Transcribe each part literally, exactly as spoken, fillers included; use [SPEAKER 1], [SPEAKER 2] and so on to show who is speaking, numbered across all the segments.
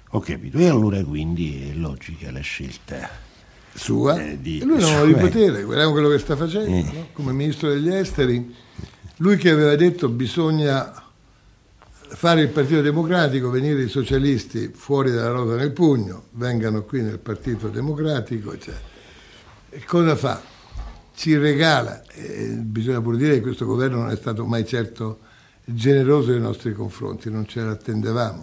[SPEAKER 1] Ho capito, e allora quindi è logica la scelta
[SPEAKER 2] sua.
[SPEAKER 1] Eh, di,
[SPEAKER 2] e lui non ha di potere, guardiamo quello che sta facendo,
[SPEAKER 1] eh.
[SPEAKER 2] no? Come ministro degli esteri, lui che aveva detto bisogna fare il Partito Democratico, venire i socialisti fuori dalla rosa nel pugno, vengano qui nel Partito Democratico, cioè. E cosa fa? Ci regala, e bisogna pure dire che questo governo non è stato mai certo generoso nei nostri confronti, non ce l'attendevamo,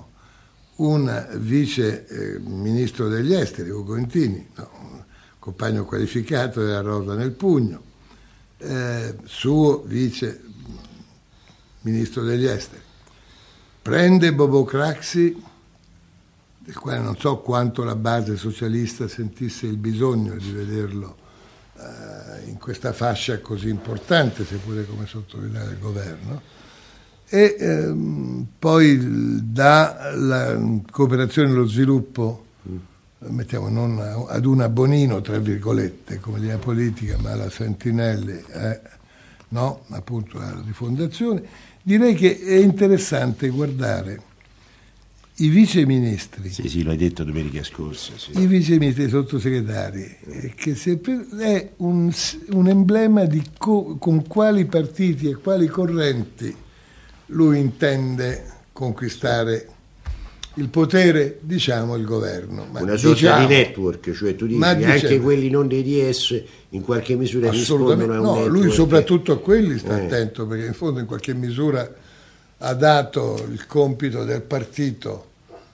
[SPEAKER 2] un vice eh, ministro degli esteri, Ugo Intini, no, un compagno qualificato della rosa nel pugno, eh, suo vice ministro degli esteri. Prende Bobo Craxi, del quale non so quanto la base socialista sentisse il bisogno di vederlo eh, in questa fascia così importante, seppure come sottosegretario del governo, e ehm, poi dà la cooperazione e lo sviluppo, mettiamo non ad una Bonino, tra virgolette, come linea politica, ma alla Santinelli, eh, no, appunto alla rifondazione. Direi che è interessante guardare i viceministri.
[SPEAKER 1] Sì, sì, l'hai detto domenica scorsa. Sì.
[SPEAKER 2] I viceministri, i sottosegretari, eh, che se per, è un, un emblema di co, con quali partiti e quali correnti lui intende conquistare il potere, diciamo, il governo.
[SPEAKER 1] Ma una sorta diciamo, di network, cioè tu dici anche
[SPEAKER 2] dicendo,
[SPEAKER 1] quelli non dei D S in qualche misura rispondono a un
[SPEAKER 2] no,
[SPEAKER 1] network.
[SPEAKER 2] Lui soprattutto a quelli sta
[SPEAKER 1] eh.
[SPEAKER 2] attento, perché in fondo in qualche misura ha dato il compito del partito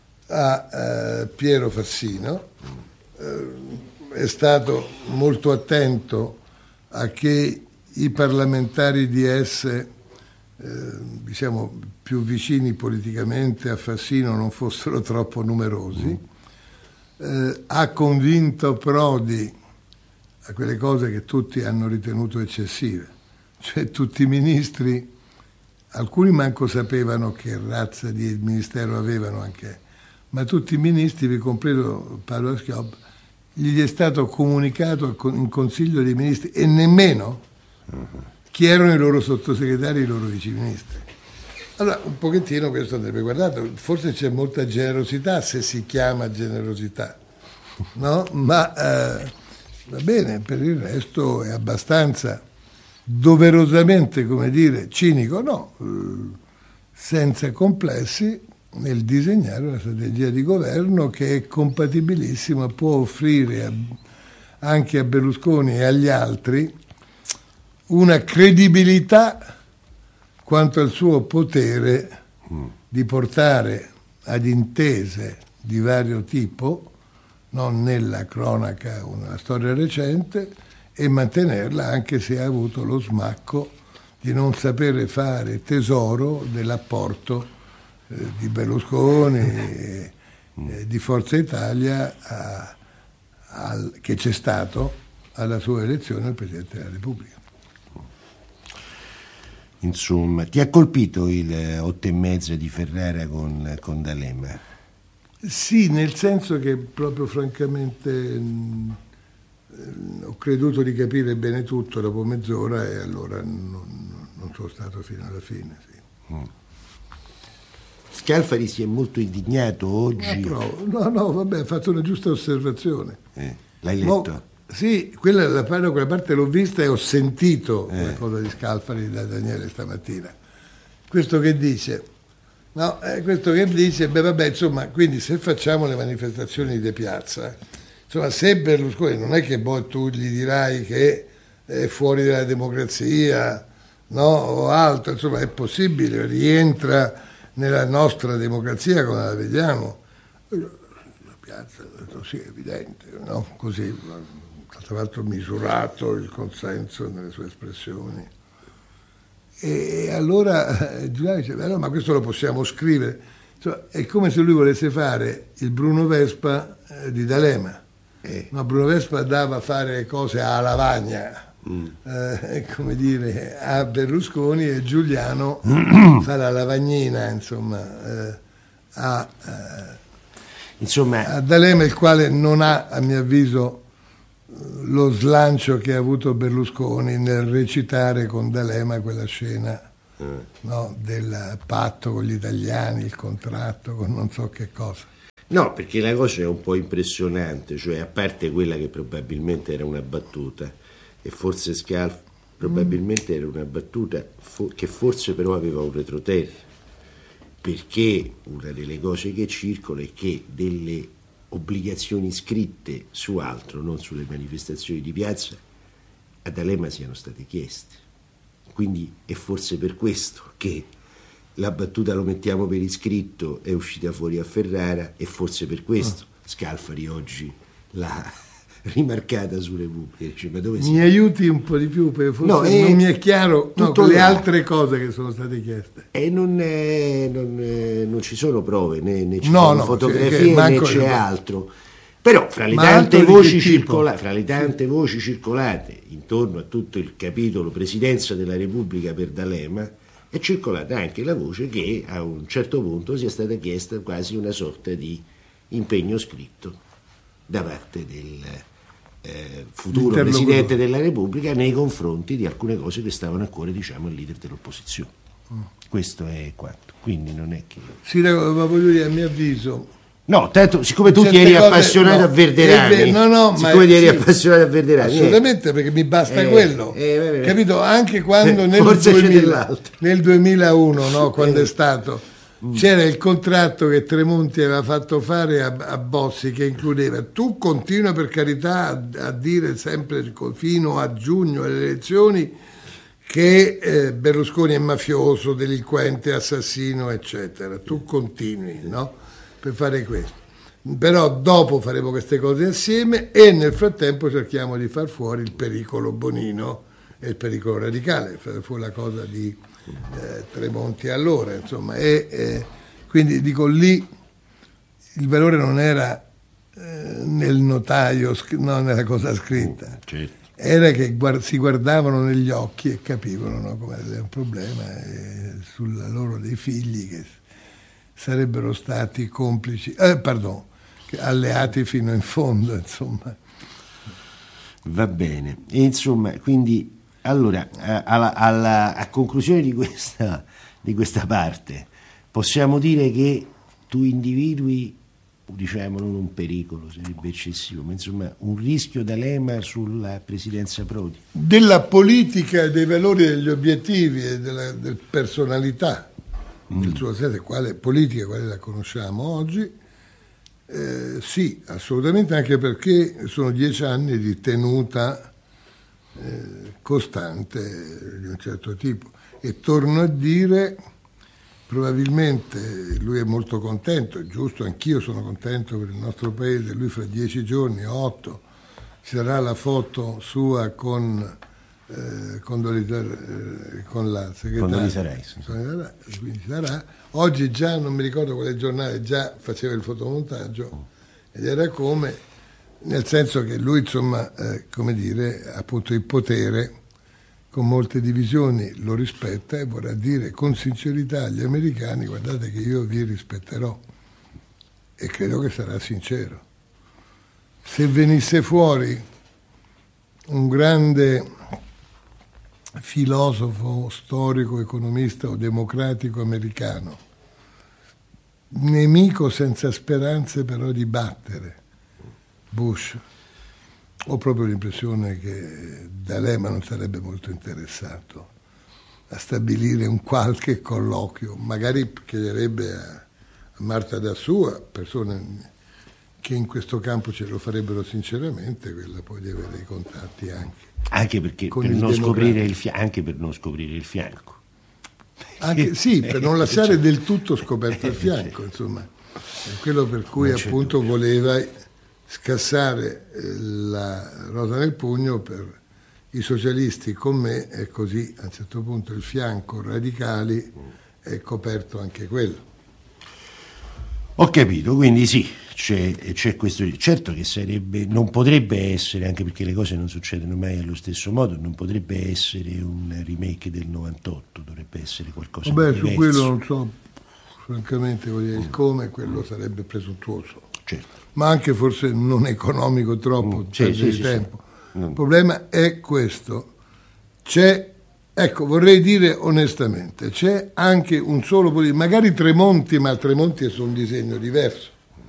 [SPEAKER 2] a eh, Piero Fassino, eh, è stato molto attento a che i parlamentari D S Eh, diciamo più vicini politicamente a Fassino non fossero troppo numerosi, eh, ha convinto Prodi a quelle cose che tutti hanno ritenuto eccessive, cioè tutti i ministri, alcuni manco sapevano che razza di ministero avevano anche, ma tutti i ministri, vi compreso Paolo Schiop, gli è stato comunicato in Consiglio dei Ministri e nemmeno chi erano i loro sottosegretari e i loro viceministri. Allora, un pochettino questo andrebbe guardato, forse c'è molta generosità, se si chiama generosità, no? Ma eh, va bene, per il resto è abbastanza doverosamente, come dire, cinico, no, eh, senza complessi nel disegnare una strategia di governo che è compatibilissima, può offrire a, anche a Berlusconi e agli altri una credibilità quanto al suo potere mm. di portare ad intese di vario tipo, non nella cronaca, una storia recente, e mantenerla anche se ha avuto lo smacco di non sapere fare tesoro dell'apporto eh, di Berlusconi e eh, di Forza Italia a, a, che c'è stato alla sua elezione al Presidente della Repubblica.
[SPEAKER 1] Insomma, ti ha colpito il otto e mezzo di Ferrara con, con D'Alema?
[SPEAKER 2] Sì, nel senso che proprio francamente mh, ho creduto di capire bene tutto dopo mezz'ora e allora non, non sono stato fino alla fine. Sì. Mm.
[SPEAKER 1] Scalfari si è molto indignato oggi.
[SPEAKER 2] No, no, vabbè, ha fatto una giusta osservazione.
[SPEAKER 1] Eh, l'hai letto?
[SPEAKER 2] Mo, sì, quella, la, quella parte l'ho vista e ho sentito eh. la cosa di Scalfari da Daniele stamattina. Questo che dice, no, eh, questo che dice, beh vabbè, insomma, quindi se facciamo le manifestazioni di piazza, insomma, se Berlusconi non è che boh, tu gli dirai che è fuori dalla democrazia, no, o altro, insomma, è possibile, rientra nella nostra democrazia come la vediamo. La piazza, sì, è evidente, no? Così, tra l'altro misurato il consenso nelle sue espressioni. E allora Giuliano dice, no, ma questo lo possiamo scrivere. Cioè, è come se lui volesse fare il Bruno Vespa eh, di D'Alema. Eh. No, Bruno Vespa dava a fare cose a lavagna, mm. eh, come dire, a Berlusconi, e Giuliano fa la lavagnina, insomma, eh, a, eh,
[SPEAKER 1] insomma,
[SPEAKER 2] a D'Alema, il quale non ha, a mio avviso, lo slancio che ha avuto Berlusconi nel recitare con D'Alema quella scena mm. no, del patto con gli italiani, il contratto con non so che cosa.
[SPEAKER 1] No, perché la cosa è un po' impressionante, cioè a parte quella che probabilmente era una battuta, e forse Scalfari probabilmente mm. era una battuta fo- che forse però aveva un retroterra, perché una delle cose che circola è che delle obbligazioni scritte su altro, non sulle manifestazioni di piazza, a D'Alema siano state chieste. Quindi è forse per questo che la battuta lo mettiamo per iscritto è uscita fuori a Ferrara, e forse per questo oh. Scalfari oggi l'ha rimarcata su Repubblica. Dice, ma dove
[SPEAKER 2] mi
[SPEAKER 1] si...
[SPEAKER 2] aiuti un po' di più, perché forse no, non mi è chiaro no, le altre cose che sono state chieste.
[SPEAKER 1] E non, è, non, è, non ci sono prove, né, né ci
[SPEAKER 2] no,
[SPEAKER 1] sono
[SPEAKER 2] no,
[SPEAKER 1] fotografie, né c'è il... altro. Però fra le, tante voci circola, fra le tante sì. voci circolate intorno a tutto il capitolo Presidenza della Repubblica per D'Alema, è circolata anche la voce che a un certo punto sia stata chiesta quasi una sorta di impegno scritto da parte del eh, futuro Presidente della Repubblica nei confronti di alcune cose che stavano a cuore, diciamo, al leader dell'opposizione. Mm. Questo è quanto. Quindi non è che...
[SPEAKER 2] Sì, ma voglio dire, a mio avviso...
[SPEAKER 1] No, tanto, siccome tu ti eri cose, appassionato no, a Verderani, eh, no, no, siccome ti eri sì, appassionato a Verderani,
[SPEAKER 2] assolutamente, eh, perché mi basta eh, quello, eh, eh, capito? Anche quando nel, duemila, nel duemilauno, no, quando è stato, mm. c'era il contratto che Tremonti aveva fatto fare a, a Bossi, che includeva: tu continua per carità a, a dire sempre fino a giugno alle elezioni che eh, Berlusconi è mafioso, delinquente, assassino, eccetera. Tu continui, no? Per fare questo, però dopo faremo queste cose assieme, e nel frattempo cerchiamo di far fuori il pericolo Bonino e il pericolo radicale. Fu la cosa di eh, Tremonti allora, insomma, e eh, quindi dico, lì il valore non era eh, nel notaio, no, nella cosa scritta, certo. Era che guard- si guardavano negli occhi e capivano, no, come era un problema eh, sulla loro dei figli che sarebbero stati complici, eh, pardon, alleati fino in fondo, insomma.
[SPEAKER 1] Va bene, e insomma, quindi, allora, alla, alla, a conclusione di questa, di questa parte, possiamo dire che tu individui, diciamo, non un pericolo, sarebbe eccessivo, ma insomma un rischio D'Alema sulla presidenza Prodi?
[SPEAKER 2] Della politica, dei valori, degli obiettivi e della, della personalità. Il suo senso, quale politica, quale la conosciamo oggi, eh, sì, assolutamente, anche perché sono dieci anni di tenuta eh, costante di un certo tipo, e torno a dire, probabilmente lui è molto contento, è giusto, anch'io sono contento per il nostro paese. Lui fra dieci giorni o otto ci sarà la foto sua con Eh, con, Dolita, eh, con la segretaria, quindi sarà. Oggi già, non mi ricordo quale giornale, già faceva il fotomontaggio, oh. ed era come, nel senso che lui, insomma, eh, come dire, ha appunto il potere, con molte divisioni lo rispetta, e vorrà dire con sincerità agli americani: guardate che io vi rispetterò, e credo che sarà sincero. Se venisse fuori un grande filosofo, storico, economista o democratico americano, nemico senza speranze però di battere Bush, ho proprio l'impressione che D'Alema non sarebbe molto interessato a stabilire un qualche colloquio. Magari chiederebbe a, a Marta da Sua, persone che in questo campo ce lo farebbero sinceramente, quella poi di avere i contatti anche.
[SPEAKER 1] Anche perché per non, scoprire il fia- anche per non scoprire il fianco.
[SPEAKER 2] Anche, sì, per non lasciare del tutto scoperto il fianco, insomma. È quello per cui appunto dubbio. voleva scassare la rosa nel pugno per i socialisti con me, e così a un certo punto il fianco radicali è coperto anche quello.
[SPEAKER 1] Ho capito, quindi sì, c'è, c'è questo. Certo che sarebbe, non potrebbe essere, anche perché le cose non succedono mai allo stesso modo, non potrebbe essere un remake del novantotto, dovrebbe essere qualcosa
[SPEAKER 2] Vabbè,
[SPEAKER 1] di diverso.
[SPEAKER 2] Su quello non so, francamente, voglio dire, il come, quello sarebbe presuntuoso.
[SPEAKER 1] Certo.
[SPEAKER 2] Ma anche forse non economico troppo, mm, sì, sì, di sì, tempo. Sì. Il problema è questo. C'è, ecco, vorrei dire onestamente, c'è anche un solo politico, magari Tremonti, ma Tremonti è su un disegno diverso.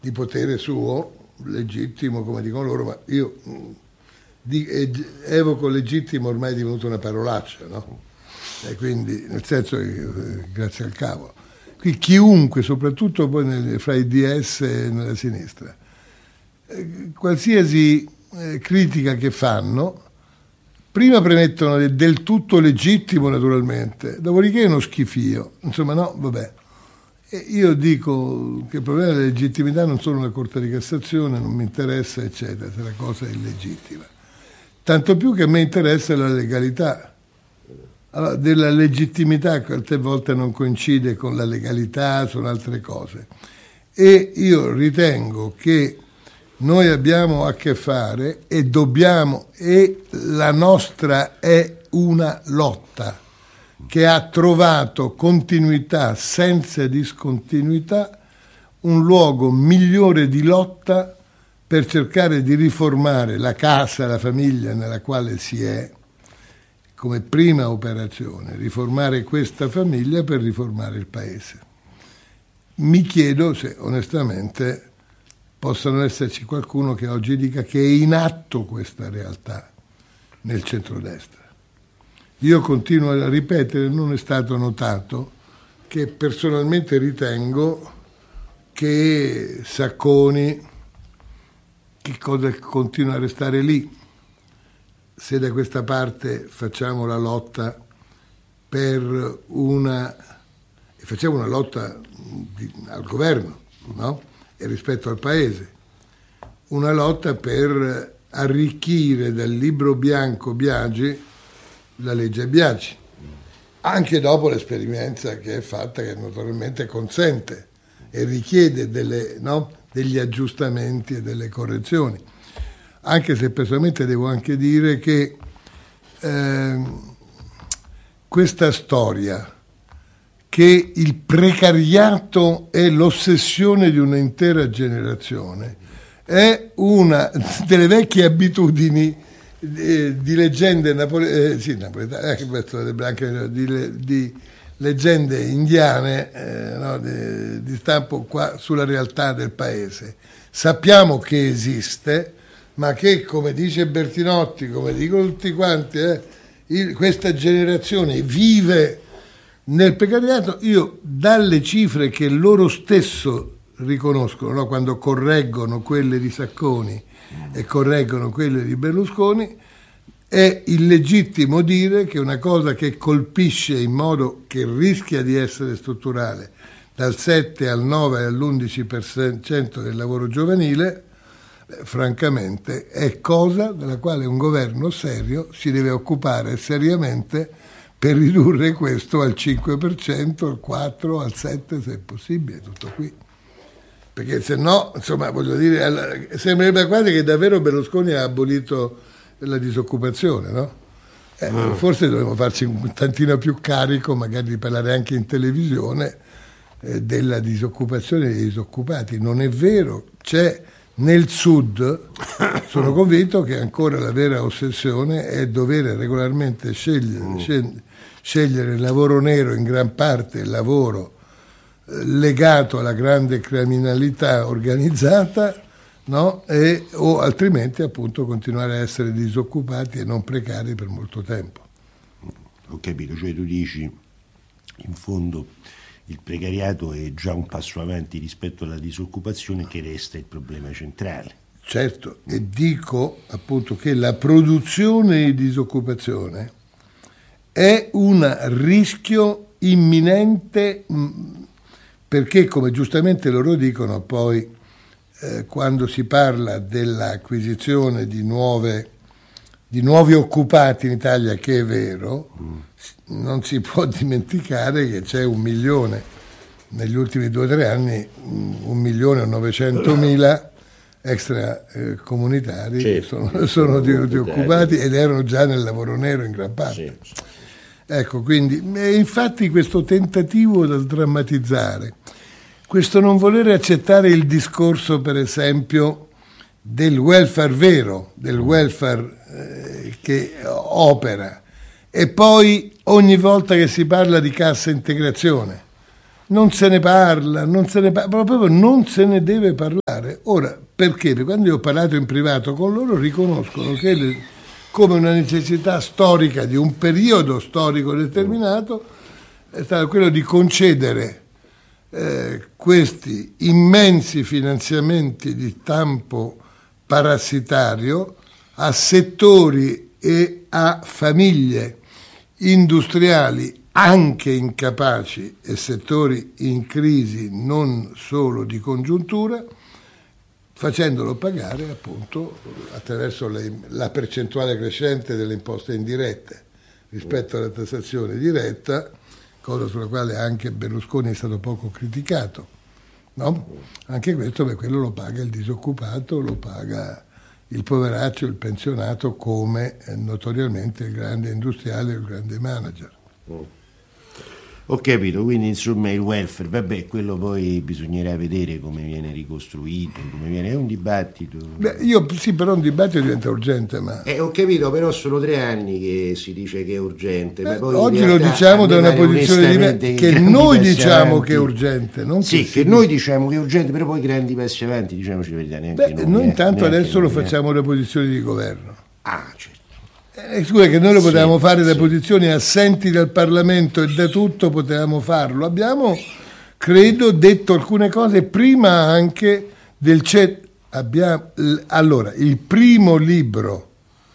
[SPEAKER 2] di potere suo, legittimo come dicono loro, ma io di, evoco legittimo ormai è divenuto una parolaccia, no? E quindi nel senso eh, grazie al cavolo. Qui chiunque, soprattutto poi nel, fra i D S e nella sinistra, eh, qualsiasi eh, critica che fanno, prima premettono del tutto legittimo naturalmente, dopodiché è uno schifio, insomma no, vabbè. E io dico che il problema della legittimità non sono la Corte di Cassazione, non mi interessa, eccetera, se la cosa è illegittima. Tanto più che a me interessa la legalità. Allora, della legittimità che altre volte non coincide con la legalità, sono altre cose. E io ritengo che noi abbiamo a che fare e dobbiamo, e la nostra è una lotta che ha trovato continuità senza discontinuità, un luogo migliore di lotta per cercare di riformare la casa, la famiglia nella quale si è, come prima operazione, riformare questa famiglia per riformare il paese. Mi chiedo se onestamente possano esserci qualcuno che oggi dica che è in atto questa realtà nel centrodestra. Io continuo a ripetere, non è stato notato, che personalmente ritengo che Sacconi, che cosa continua a restare lì, se da questa parte facciamo la lotta per una, e facciamo una lotta di, al governo, no? E rispetto al paese, una lotta per arricchire dal libro bianco Biagi la legge Biagi, anche dopo l'esperienza che è fatta, che notoriamente consente e richiede delle, no? degli aggiustamenti e delle correzioni. Anche se personalmente devo anche dire che eh, questa storia che il precariato è l'ossessione di un'intera generazione è una delle vecchie abitudini di, di leggende napole- eh, sì, napoletane, eh, di, di leggende indiane eh, no, di, di stampo qua sulla realtà del paese. Sappiamo che esiste, ma che, come dice Bertinotti, come dicono tutti quanti, eh, il, questa generazione vive nel precariato. Io, dalle cifre che loro stesso riconoscono, no, quando correggono quelle di Sacconi e correggono quelle di Berlusconi, è illegittimo dire che una cosa che colpisce in modo che rischia di essere strutturale dal sette al nove all'undici per cento del lavoro giovanile, francamente è cosa della quale un governo serio si deve occupare seriamente per ridurre questo al cinque per cento, al quattro per cento, al sette per cento, se è possibile, tutto qui. Perché se no, insomma, voglio dire, sembrerebbe quasi che davvero Berlusconi ha abolito la disoccupazione, no? Eh, mm. Forse dovremmo farci un tantino più carico, magari di parlare anche in televisione, eh, della disoccupazione dei disoccupati. Non è vero, c'è nel sud, sono convinto che ancora la vera ossessione è dover regolarmente scegliere, mm. scegliere il lavoro nero, in gran parte il lavoro legato alla grande criminalità organizzata, no? E, o altrimenti appunto continuare a essere disoccupati e non precari per molto tempo.
[SPEAKER 1] Ho capito, cioè tu dici in fondo il precariato è già un passo avanti rispetto alla disoccupazione, che resta il problema centrale.
[SPEAKER 2] Certo, e dico appunto che la produzione di disoccupazione è un rischio imminente, perché, come giustamente loro dicono, poi eh, quando si parla dell'acquisizione di nuove di nuovi occupati in Italia, che è vero, mm. non si può dimenticare che c'è un milione, negli ultimi due o tre anni, un milione e novecentomila extracomunitari certo, che sono, sono di, di occupati ed erano già nel lavoro nero in gran parte. Sì. Ecco, quindi, infatti questo tentativo da sdrammatizzare, questo non voler accettare il discorso, per esempio, del welfare vero, del welfare eh, che opera, e poi ogni volta che si parla di cassa integrazione, non se ne parla, non se ne parla, proprio non se ne deve parlare. Ora, perché? Perché quando io ho parlato in privato con loro riconoscono che le, come una necessità storica di un periodo storico determinato è stato quello di concedere eh, questi immensi finanziamenti di stampo parassitario a settori e a famiglie industriali anche incapaci e settori in crisi non solo di congiuntura, facendolo pagare appunto attraverso le, la percentuale crescente delle imposte indirette rispetto alla tassazione diretta, cosa sulla quale anche Berlusconi è stato poco criticato, no? Anche questo, per quello lo paga il disoccupato, lo paga il poveraccio, il pensionato, come eh, notoriamente il grande industriale o il grande manager.
[SPEAKER 1] Ho capito, quindi insomma il welfare, vabbè, quello poi bisognerà vedere come viene ricostruito, come viene, è un dibattito.
[SPEAKER 2] Beh, io sì, però un dibattito diventa urgente, ma...
[SPEAKER 1] Eh, ho capito, però sono tre anni che si dice che è urgente.
[SPEAKER 2] Beh,
[SPEAKER 1] ma poi
[SPEAKER 2] oggi lo diciamo da una posizione diversa, che noi diciamo avanti. Che è urgente, non
[SPEAKER 1] sì,
[SPEAKER 2] che,
[SPEAKER 1] che noi diciamo che è urgente, però poi grandi passi avanti, diciamoci la verità, neanche
[SPEAKER 2] Beh,
[SPEAKER 1] noi.
[SPEAKER 2] Noi intanto
[SPEAKER 1] neanche
[SPEAKER 2] adesso
[SPEAKER 1] noi,
[SPEAKER 2] lo facciamo da posizioni di governo.
[SPEAKER 1] Ah, certo.
[SPEAKER 2] Eh, scusa, che noi lo potevamo
[SPEAKER 1] sì,
[SPEAKER 2] fare da
[SPEAKER 1] sì.
[SPEAKER 2] posizioni assenti dal Parlamento e da tutto potevamo farlo. Abbiamo, credo, detto alcune cose prima anche del C E T. Abbiamo, allora, il primo libro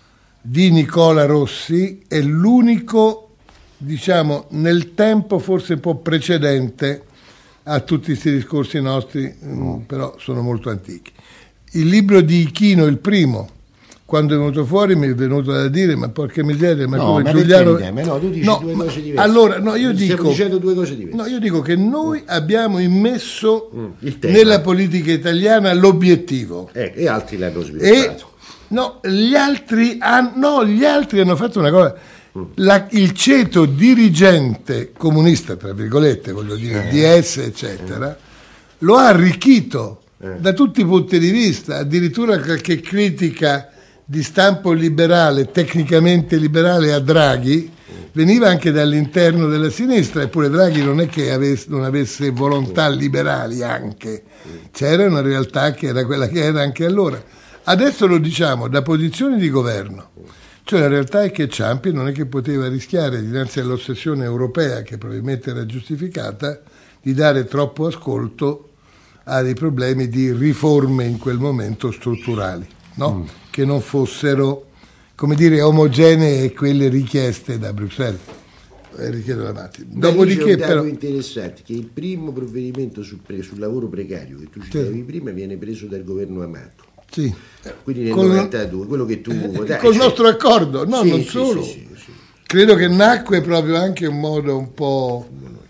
[SPEAKER 2] di Nicola Rossi è l'unico, diciamo, nel tempo forse un po' precedente a tutti questi discorsi nostri, mm. però sono molto antichi. Il libro di Ichino, il primo, quando è venuto fuori mi è venuto da dire ma porca miseria, ma
[SPEAKER 1] no,
[SPEAKER 2] come
[SPEAKER 1] ma
[SPEAKER 2] Giuliano
[SPEAKER 1] te, ma no, tu dici
[SPEAKER 2] no,
[SPEAKER 1] due
[SPEAKER 2] ma,
[SPEAKER 1] cose diverse.
[SPEAKER 2] Allora, no, io dico
[SPEAKER 1] stiamo dicendo due cose diverse.
[SPEAKER 2] No, io dico che noi mm. abbiamo immesso
[SPEAKER 1] mm,
[SPEAKER 2] nella politica italiana l'obiettivo.
[SPEAKER 1] Eh, e altri l'hanno sviluppato.
[SPEAKER 2] E no, gli altri hanno no, gli altri hanno fatto una cosa. Mm. La, il ceto dirigente comunista, tra virgolette, voglio dire, eh. D S, eccetera, eh. lo ha arricchito eh. da tutti i punti di vista, addirittura qualche critica di stampo liberale, tecnicamente liberale a Draghi, veniva anche dall'interno della sinistra, eppure Draghi non è che avesse, non avesse volontà liberali anche, c'era una realtà che era quella che era anche allora. Adesso lo diciamo da posizioni di governo, cioè la realtà è che Ciampi non è che poteva rischiare dinanzi all'ossessione europea, che probabilmente era giustificata, di dare troppo ascolto a dei problemi di riforme in quel momento strutturali, no? Mm. Che non fossero, come dire, omogenee e quelle richieste da Bruxelles. Eh, richiedo la matti. Dopodiché,
[SPEAKER 1] c'è un
[SPEAKER 2] però,
[SPEAKER 1] interessante che il primo provvedimento sul, pre, sul lavoro precario che tu citavi sì. prima viene preso dal governo Amato.
[SPEAKER 2] Sì.
[SPEAKER 1] Quindi nel
[SPEAKER 2] Col,
[SPEAKER 1] novantadue, quello che tu
[SPEAKER 2] eh,
[SPEAKER 1] votavi.
[SPEAKER 2] Col
[SPEAKER 1] cioè,
[SPEAKER 2] nostro accordo, no,
[SPEAKER 1] sì,
[SPEAKER 2] non
[SPEAKER 1] sì,
[SPEAKER 2] solo.
[SPEAKER 1] Sì, sì, sì.
[SPEAKER 2] Credo che nacque proprio anche in modo un po'...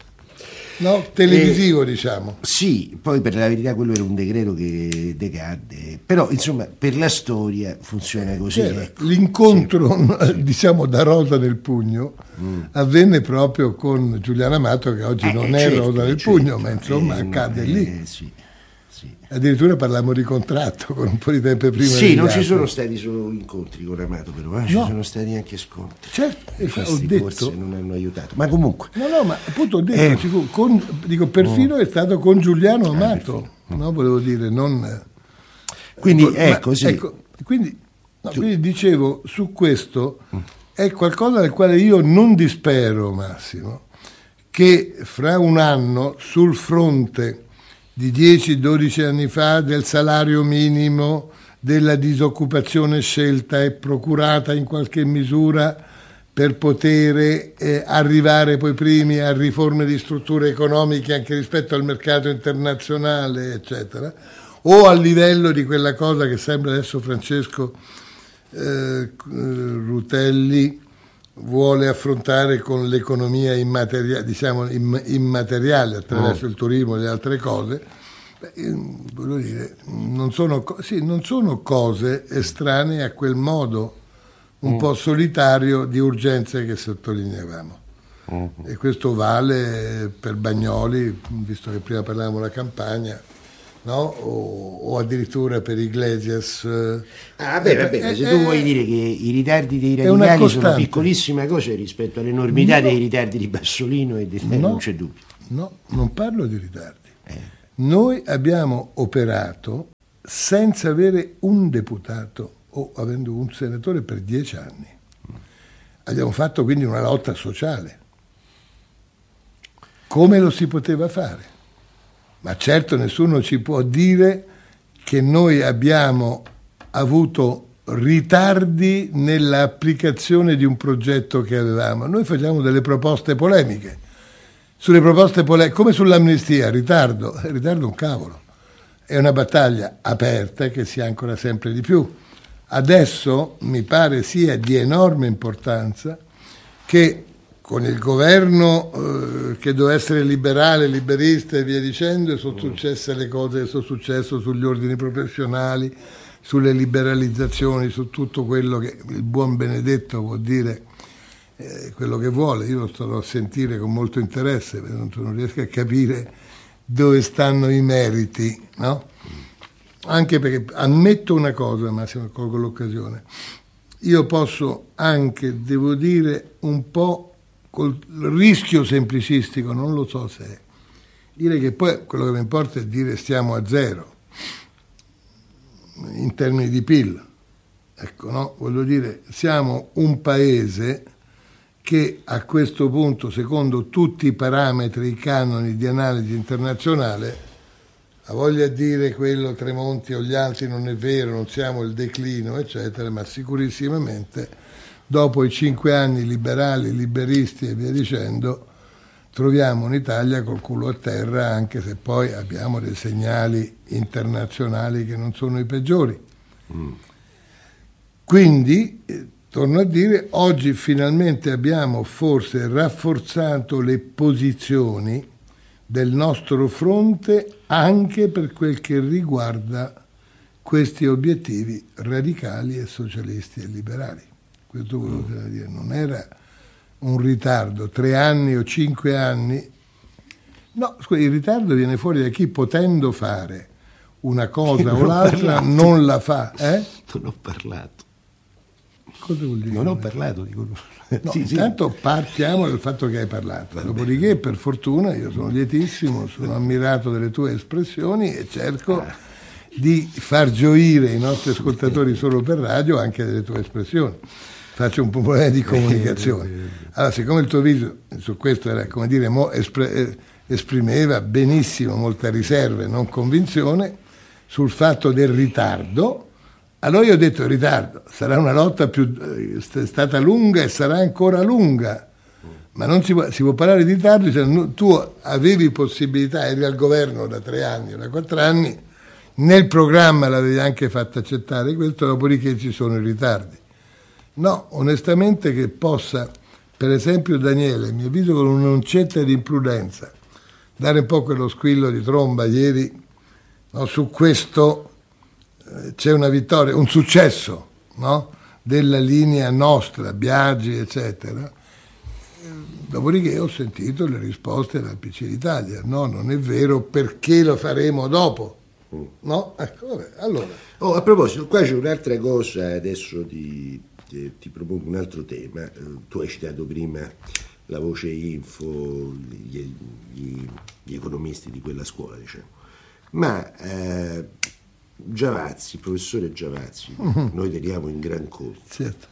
[SPEAKER 2] No, televisivo, eh, diciamo.
[SPEAKER 1] Sì, poi per la verità quello era un decreto che decadde, però insomma per la storia funziona così. Ecco.
[SPEAKER 2] L'incontro,
[SPEAKER 1] sì.
[SPEAKER 2] diciamo, da rosa nel pugno mm. avvenne proprio con Giuliano Amato, che oggi
[SPEAKER 1] eh,
[SPEAKER 2] non
[SPEAKER 1] certo,
[SPEAKER 2] è rosa nel
[SPEAKER 1] certo,
[SPEAKER 2] pugno, ma insomma
[SPEAKER 1] eh,
[SPEAKER 2] accade
[SPEAKER 1] eh,
[SPEAKER 2] lì.
[SPEAKER 1] Sì. Sì.
[SPEAKER 2] Addirittura parlammo di contratto con un po' di tempo prima.
[SPEAKER 1] Sì, non ci sono stati solo incontri con Amato, però eh, no. ci sono stati anche scontri.
[SPEAKER 2] Certo,
[SPEAKER 1] e
[SPEAKER 2] ho detto,
[SPEAKER 1] forse non hanno aiutato, ma comunque.
[SPEAKER 2] No, no, ma appunto ho detto, eh. ci fu, con, dico, perfino oh. è stato con Giuliano Amato, ah, no, volevo dire, non.
[SPEAKER 1] Quindi
[SPEAKER 2] ma,
[SPEAKER 1] ecco, sì.
[SPEAKER 2] ecco, quindi, no, quindi dicevo su questo è qualcosa del quale io non dispero, Massimo, che fra un anno sul fronte di dieci dodici anni fa del salario minimo, della disoccupazione scelta e procurata in qualche misura per poter eh, arrivare poi primi a riforme di strutture economiche anche rispetto al mercato internazionale, eccetera, o a livello di quella cosa che sembra adesso Francesco eh, Rutelli vuole affrontare con l'economia immateriale, diciamo immateriale attraverso oh. il turismo e le altre cose. Beh, voglio dire, non sono, sì, non sono cose estranee a quel modo un mm. po' solitario di urgenze che sottolineavamo. Mm. E questo vale per Bagnoli, visto che prima parlavamo della campagna, no? o, o addirittura per Iglesias.
[SPEAKER 1] Ah, beh, vabbè, eh, se tu eh, vuoi dire che i ritardi dei radicali sono piccolissima cosa rispetto all'enormità no. dei ritardi di Bassolino e di no. non c'è dubbio.
[SPEAKER 2] No, non parlo di ritardi. Eh. Noi abbiamo operato senza avere un deputato o avendo un senatore per dieci anni. Abbiamo fatto quindi una lotta sociale. Come lo si poteva fare? Ma certo nessuno ci può dire che noi abbiamo avuto ritardi nell'applicazione di un progetto che avevamo. Noi facciamo delle proposte polemiche. Sulle proposte polemiche, come sull'amnistia, ritardo, ritardo un cavolo. È una battaglia aperta che si ancora sempre di più. Adesso mi pare sia di enorme importanza che con il governo eh, che doveva essere liberale, liberista e via dicendo, sono successe le cose che sono successe sugli ordini professionali, sulle liberalizzazioni, su tutto quello che il buon Benedetto può dire eh, quello che vuole. Io lo sto a sentire con molto interesse, non, non riesco a capire dove stanno i meriti, no? Anche perché ammetto una cosa, Massimo, colgo l'occasione. Io posso anche, devo dire, un po' col rischio semplicistico, non lo so se è, dire che poi quello che mi importa è dire stiamo a zero in termini di P I L. Ecco, no? Voglio dire, siamo un paese che a questo punto, secondo tutti i parametri, i canoni di analisi internazionale, ha voglia di dire quello Tremonti o gli altri non è vero, non siamo il declino, eccetera, ma sicurissimamente dopo i cinque anni liberali, liberisti e via dicendo, troviamo un'Italia col culo a terra, anche se poi abbiamo dei segnali internazionali che non sono i peggiori. Mm. Quindi, eh, torno a dire, oggi finalmente abbiamo forse rafforzato le posizioni del nostro fronte anche per quel che riguarda questi obiettivi radicali e socialisti e liberali. Questo volevo mm. dire, non era un ritardo, tre anni o cinque anni. No, scusa, il ritardo viene fuori da chi potendo fare una cosa o l'altra non la fa. Eh?
[SPEAKER 1] Non ho parlato.
[SPEAKER 2] Cosa vuol dire?
[SPEAKER 1] Non ho parlato, dico.
[SPEAKER 2] No,
[SPEAKER 1] sì,
[SPEAKER 2] intanto
[SPEAKER 1] sì.
[SPEAKER 2] partiamo dal fatto che hai parlato. Va Dopodiché, bene. Per fortuna, io sono lietissimo, sono ammirato delle tue espressioni e cerco ah. di far gioire i nostri ascoltatori solo per radio anche delle tue espressioni. Faccio un po' di comunicazione. Allora, siccome il tuo video su questo era, come dire, mo espre, esprimeva benissimo molta riserva e non convinzione sul fatto del ritardo, allora io ho detto ritardo, sarà una lotta più è stata lunga e sarà ancora lunga, ma non si può, si può parlare di ritardo, cioè, tu avevi possibilità, eri al governo da tre anni o da quattro anni, nel programma l'avevi anche fatto accettare questo, dopodiché ci sono i ritardi. No, onestamente che possa, per esempio Daniele, mi avviso con un'oncetta di imprudenza, dare un po' quello squillo di tromba ieri, no, su questo eh, c'è una vittoria, un successo, no, della linea nostra, Biagi, eccetera. Dopodiché ho sentito le risposte dal P C d'Italia, no, non è vero, perché lo faremo dopo. No? Ecco, vabbè, allora.
[SPEAKER 1] Oh, a proposito, qua c'è un'altra cosa adesso di... ti propongo un altro tema. Tu hai citato prima la voce info, gli, gli, gli economisti di quella scuola, diciamo. Ma eh, Giavazzi, il professore Giavazzi, uh-huh. noi teniamo in gran conto,
[SPEAKER 2] certo.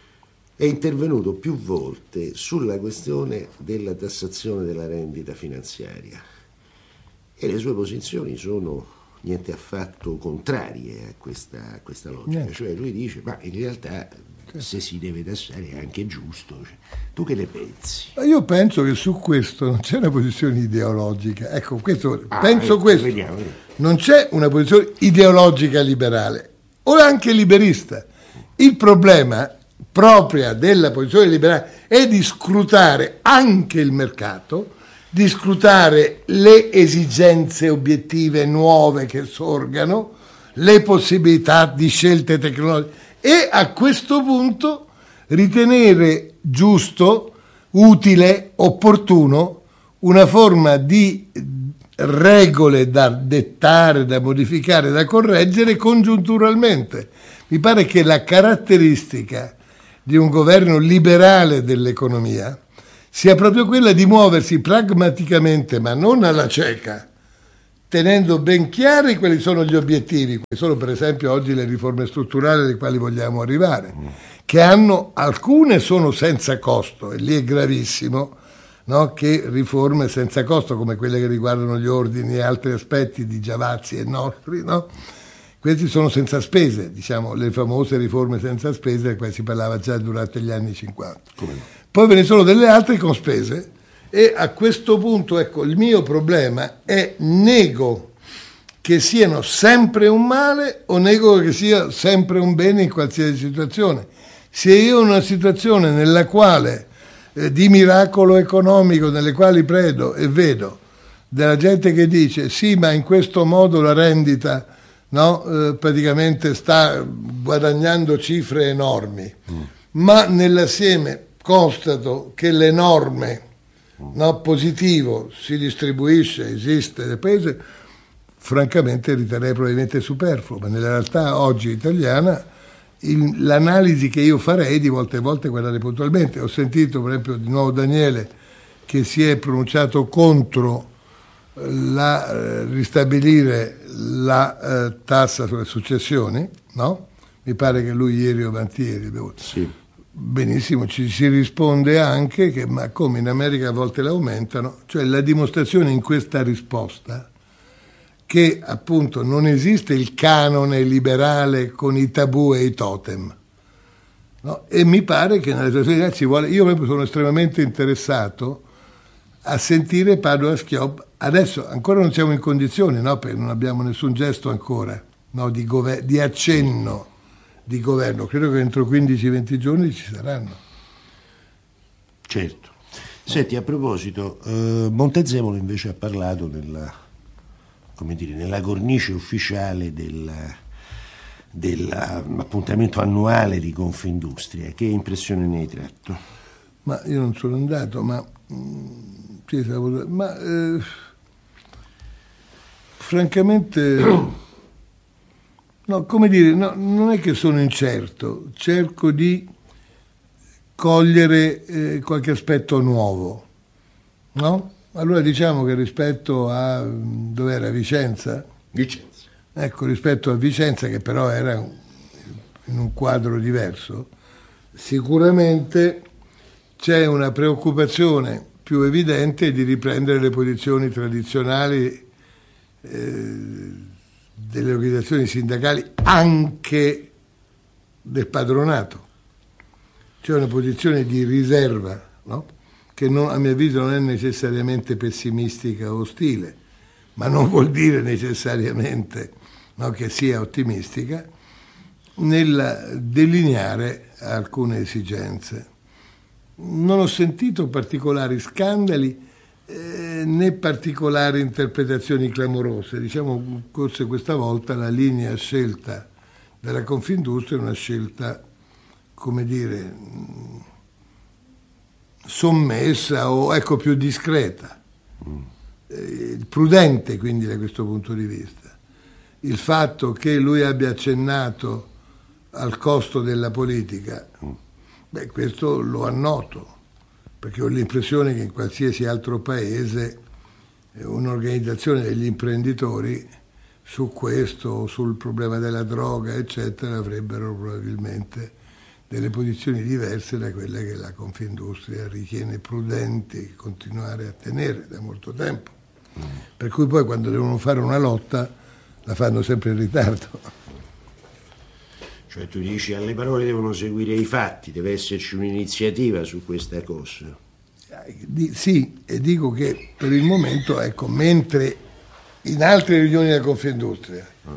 [SPEAKER 1] è intervenuto più volte sulla questione della tassazione della rendita finanziaria e le sue posizioni sono niente affatto contrarie a questa, a questa logica. Niente. Cioè lui dice, ma in realtà se si deve tassare è anche giusto. Cioè, tu che ne pensi?
[SPEAKER 2] Io penso che su questo non c'è una posizione ideologica. Ecco, questo, ah, penso eh, questo. Vediamo, vediamo. Non c'è una posizione ideologica liberale o anche liberista. Il problema proprio della posizione liberale è di scrutare anche il mercato, di scrutare le esigenze obiettive nuove che sorgano, le possibilità di scelte tecnologiche e a questo punto ritenere giusto, utile, opportuno una forma di regole da dettare, da modificare, da correggere congiunturalmente. Mi pare che la caratteristica di un governo liberale dell'economia sia proprio quella di muoversi pragmaticamente, ma non alla cieca, tenendo ben chiari quali sono gli obiettivi, quali sono per esempio oggi le riforme strutturali alle quali vogliamo arrivare, che hanno, alcune sono senza costo, e lì è gravissimo, no? Che riforme senza costo come quelle che riguardano gli ordini e altri aspetti di Giavazzi e nostri, no? Questi sono senza spese, diciamo, le famose riforme senza spese, di cui si parlava già durante gli anni cinquanta. Come no? Poi ve ne sono delle altre con spese, e a questo punto, ecco, il mio problema è: nego che siano sempre un male o nego che sia sempre un bene in qualsiasi situazione. Se io ho una situazione nella quale eh, di miracolo economico, nelle quali credo e vedo della gente che dice sì, ma in questo modo la rendita, no, eh, praticamente sta guadagnando cifre enormi, mm. ma nell'assieme constato che le norme, no, positivo si distribuisce, esiste nel paese, francamente riterrei probabilmente superfluo, ma nella realtà oggi italiana il, l'analisi che io farei di volta in volta è guardare puntualmente. Ho sentito per esempio di nuovo Daniele che si è pronunciato contro la eh, ristabilire la eh, tassa sulle successioni, no? Mi pare che lui ieri o avantieri abbiamo...
[SPEAKER 1] Sì.
[SPEAKER 2] Benissimo, ci si risponde anche che ma come in America a volte l'aumentano, cioè la dimostrazione in questa risposta che appunto non esiste il canone liberale con i tabù e i totem, no? E mi pare che nelle situazioni ci vuole, io proprio sono estremamente interessato a sentire Padoa-Schioppa. Adesso ancora non siamo in condizioni, no? Perché non abbiamo nessun gesto ancora, no? di, gover- di accenno di governo, credo che entro quindici venti giorni ci saranno.
[SPEAKER 1] Certo. Senti, a proposito, eh, Montezemolo invece ha parlato nella, come dire, nella cornice ufficiale del, dell'appuntamento annuale di Confindustria. Che impressione ne hai tratto?
[SPEAKER 2] Ma io non sono andato, ma, sì, ma eh, francamente... No, come dire, no, non è che sono incerto, cerco di cogliere eh, qualche aspetto nuovo, no? Allora diciamo che rispetto a dove era Vicenza,
[SPEAKER 1] Vicenza,
[SPEAKER 2] ecco, rispetto a Vicenza, che però era in un quadro diverso, sicuramente c'è una preoccupazione più evidente di riprendere le posizioni tradizionali eh, delle organizzazioni sindacali, anche del padronato. C'è una posizione di riserva, no? Che non, a mio avviso non è necessariamente pessimistica o ostile, ma non vuol dire necessariamente, no, che sia ottimistica, nel delineare alcune esigenze. Non ho sentito particolari scandali Eh, né particolari interpretazioni clamorose. Diciamo, forse questa volta la linea scelta dalla Confindustria è una scelta, come dire, sommessa o ecco più discreta, eh, prudente quindi da questo punto di vista. Il fatto che lui abbia accennato al costo della politica, beh, questo lo annoto, perché ho l'impressione che in qualsiasi altro paese un'organizzazione degli imprenditori su questo, sul problema della droga, eccetera, avrebbero probabilmente delle posizioni diverse da quelle che la Confindustria ritiene prudenti continuare a tenere da molto tempo. Mm. Per cui poi quando devono fare una lotta la fanno sempre in ritardo.
[SPEAKER 1] Cioè tu dici alle parole devono seguire i fatti, deve esserci un'iniziativa su questa cosa.
[SPEAKER 2] Di, sì, e dico che per il momento, ecco, mentre in altre riunioni della Confindustria ah.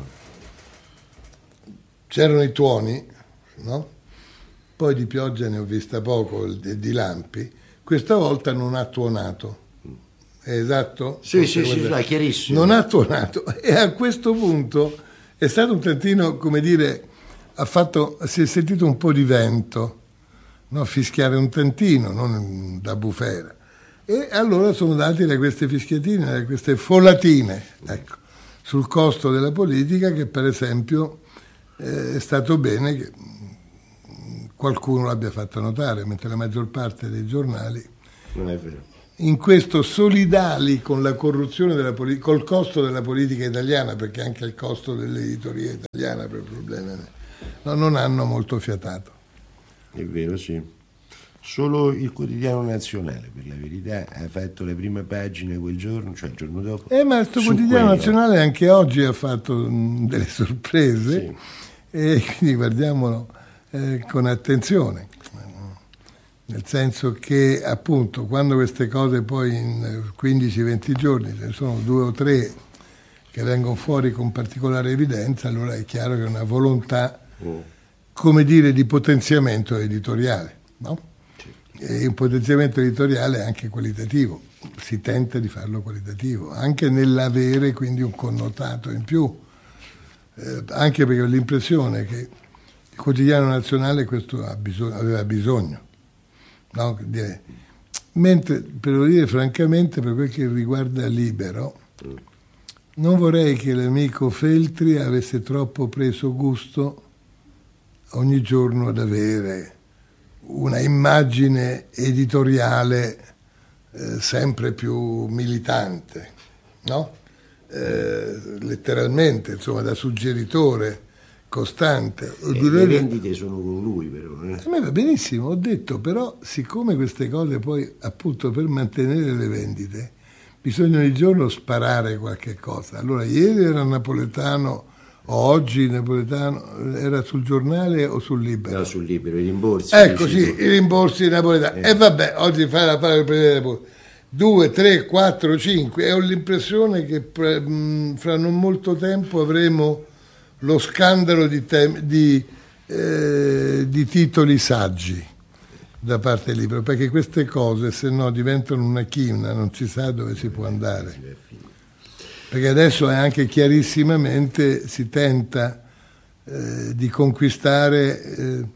[SPEAKER 2] c'erano i tuoni, no? Poi di pioggia ne ho vista poco e di lampi, questa volta non ha tuonato. È esatto?
[SPEAKER 1] Sì, sì, sì, è chiarissimo.
[SPEAKER 2] Non ha tuonato e a questo punto è stato un tantino, come dire, ha fatto, si è sentito un po' di vento, no? Fischiare un tantino, non da bufera. E allora sono dati da queste fischiatine, da queste folatine, ecco, sul costo della politica, che per esempio eh, è stato bene che qualcuno l'abbia fatto notare, mentre la maggior parte dei giornali
[SPEAKER 1] Non è vero.
[SPEAKER 2] In questo solidali con la corruzione della politica, col costo della politica italiana, perché anche il costo dell'editoria italiana per problemi no, non hanno molto fiatato.
[SPEAKER 1] È vero, sì. Solo il Quotidiano Nazionale, per la verità, ha fatto le prime pagine quel giorno, cioè il giorno dopo.
[SPEAKER 2] Eh, ma questo Quotidiano quello. Nazionale anche oggi ha fatto mh, delle sorprese, sì. E quindi guardiamolo eh, con attenzione. Nel senso che appunto quando queste cose poi in quindici venti giorni ce ne sono due o tre che vengono fuori con particolare evidenza, allora è chiaro che è una volontà, mm. come dire, di potenziamento editoriale, no? Sì. E un potenziamento editoriale anche qualitativo, si tenta di farlo qualitativo, anche nell'avere quindi un connotato in più, eh, anche perché ho l'impressione che il Quotidiano Nazionale questo ha bisog- aveva bisogno. No, direi. Mentre, per lo dire francamente, per quel che riguarda Libero, non vorrei che l'amico Feltri avesse troppo preso gusto ogni giorno ad avere una immagine editoriale eh, sempre più militante, no? Eh, letteralmente, insomma, da suggeritore costante.
[SPEAKER 1] E le vendite sono con lui, però. Eh.
[SPEAKER 2] A me va benissimo, ho detto, però siccome queste cose poi, appunto, per mantenere le vendite bisogna ogni giorno sparare qualche cosa. Allora, ieri era Napoletano, o oggi Napoletano, era sul giornale o sul Libero?
[SPEAKER 1] No, sul Libero, i rimborsi.
[SPEAKER 2] Ecco, sì, i rimborsi napoletani. E eh. eh, vabbè, oggi fai la parola per due, tre, quattro, cinque, e ho l'impressione che mh, fra non molto tempo avremo lo scandalo di, tem- di, eh, di titoli saggi da parte del Libero, perché queste cose se no diventano una china, non si sa dove si può andare, perché adesso è anche chiarissimamente si tenta eh, di conquistare eh,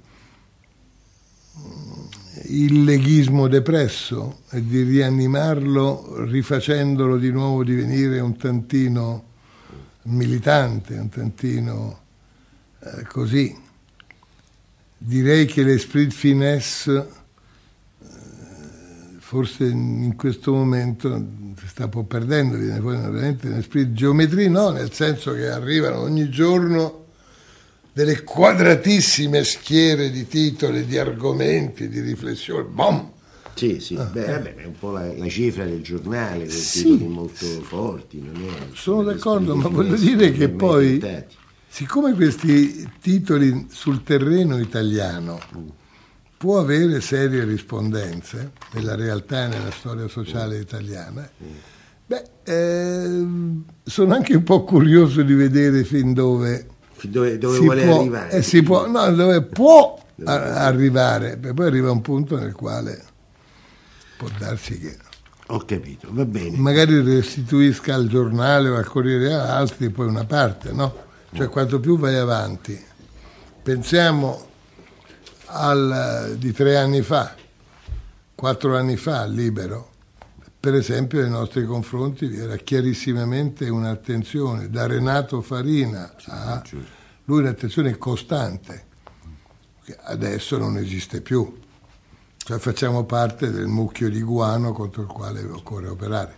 [SPEAKER 2] il leghismo depresso e di rianimarlo rifacendolo di nuovo divenire un tantino militante, un tantino eh, così. Direi che l'esprit finesse eh, forse in questo momento si sta un po' perdendo, viene poi veramente l'esprit geometria, no, nel senso che arrivano ogni giorno delle quadratissime schiere di titoli, di argomenti, di riflessioni, bom!
[SPEAKER 1] Sì, sì, ah, beh, eh. vabbè, è un po' la, la cifra del giornale, con sì, titoli molto forti. Non è,
[SPEAKER 2] sono d'accordo, ma voglio dire che poi, tentati. Siccome questi titoli sul terreno italiano mm. può avere serie rispondenze nella realtà e nella storia sociale mm. italiana, mm. beh, eh, sono anche un po' curioso di vedere fin dove,
[SPEAKER 1] fin dove, dove si vuole
[SPEAKER 2] può,
[SPEAKER 1] arrivare.
[SPEAKER 2] Eh, si può, no, dove può dove a, arrivare, poi arriva un punto nel quale può darsi che
[SPEAKER 1] ho capito, va bene,
[SPEAKER 2] magari restituisca al giornale o al Corriere a altri poi una parte, no? Cioè quanto più vai avanti, pensiamo al di tre anni fa, quattro anni fa al Libero, per esempio nei nostri confronti vi era chiarissimamente un'attenzione da Renato Farina a lui, un'attenzione costante che adesso non esiste più. Cioè facciamo parte del mucchio di guano contro il quale occorre operare.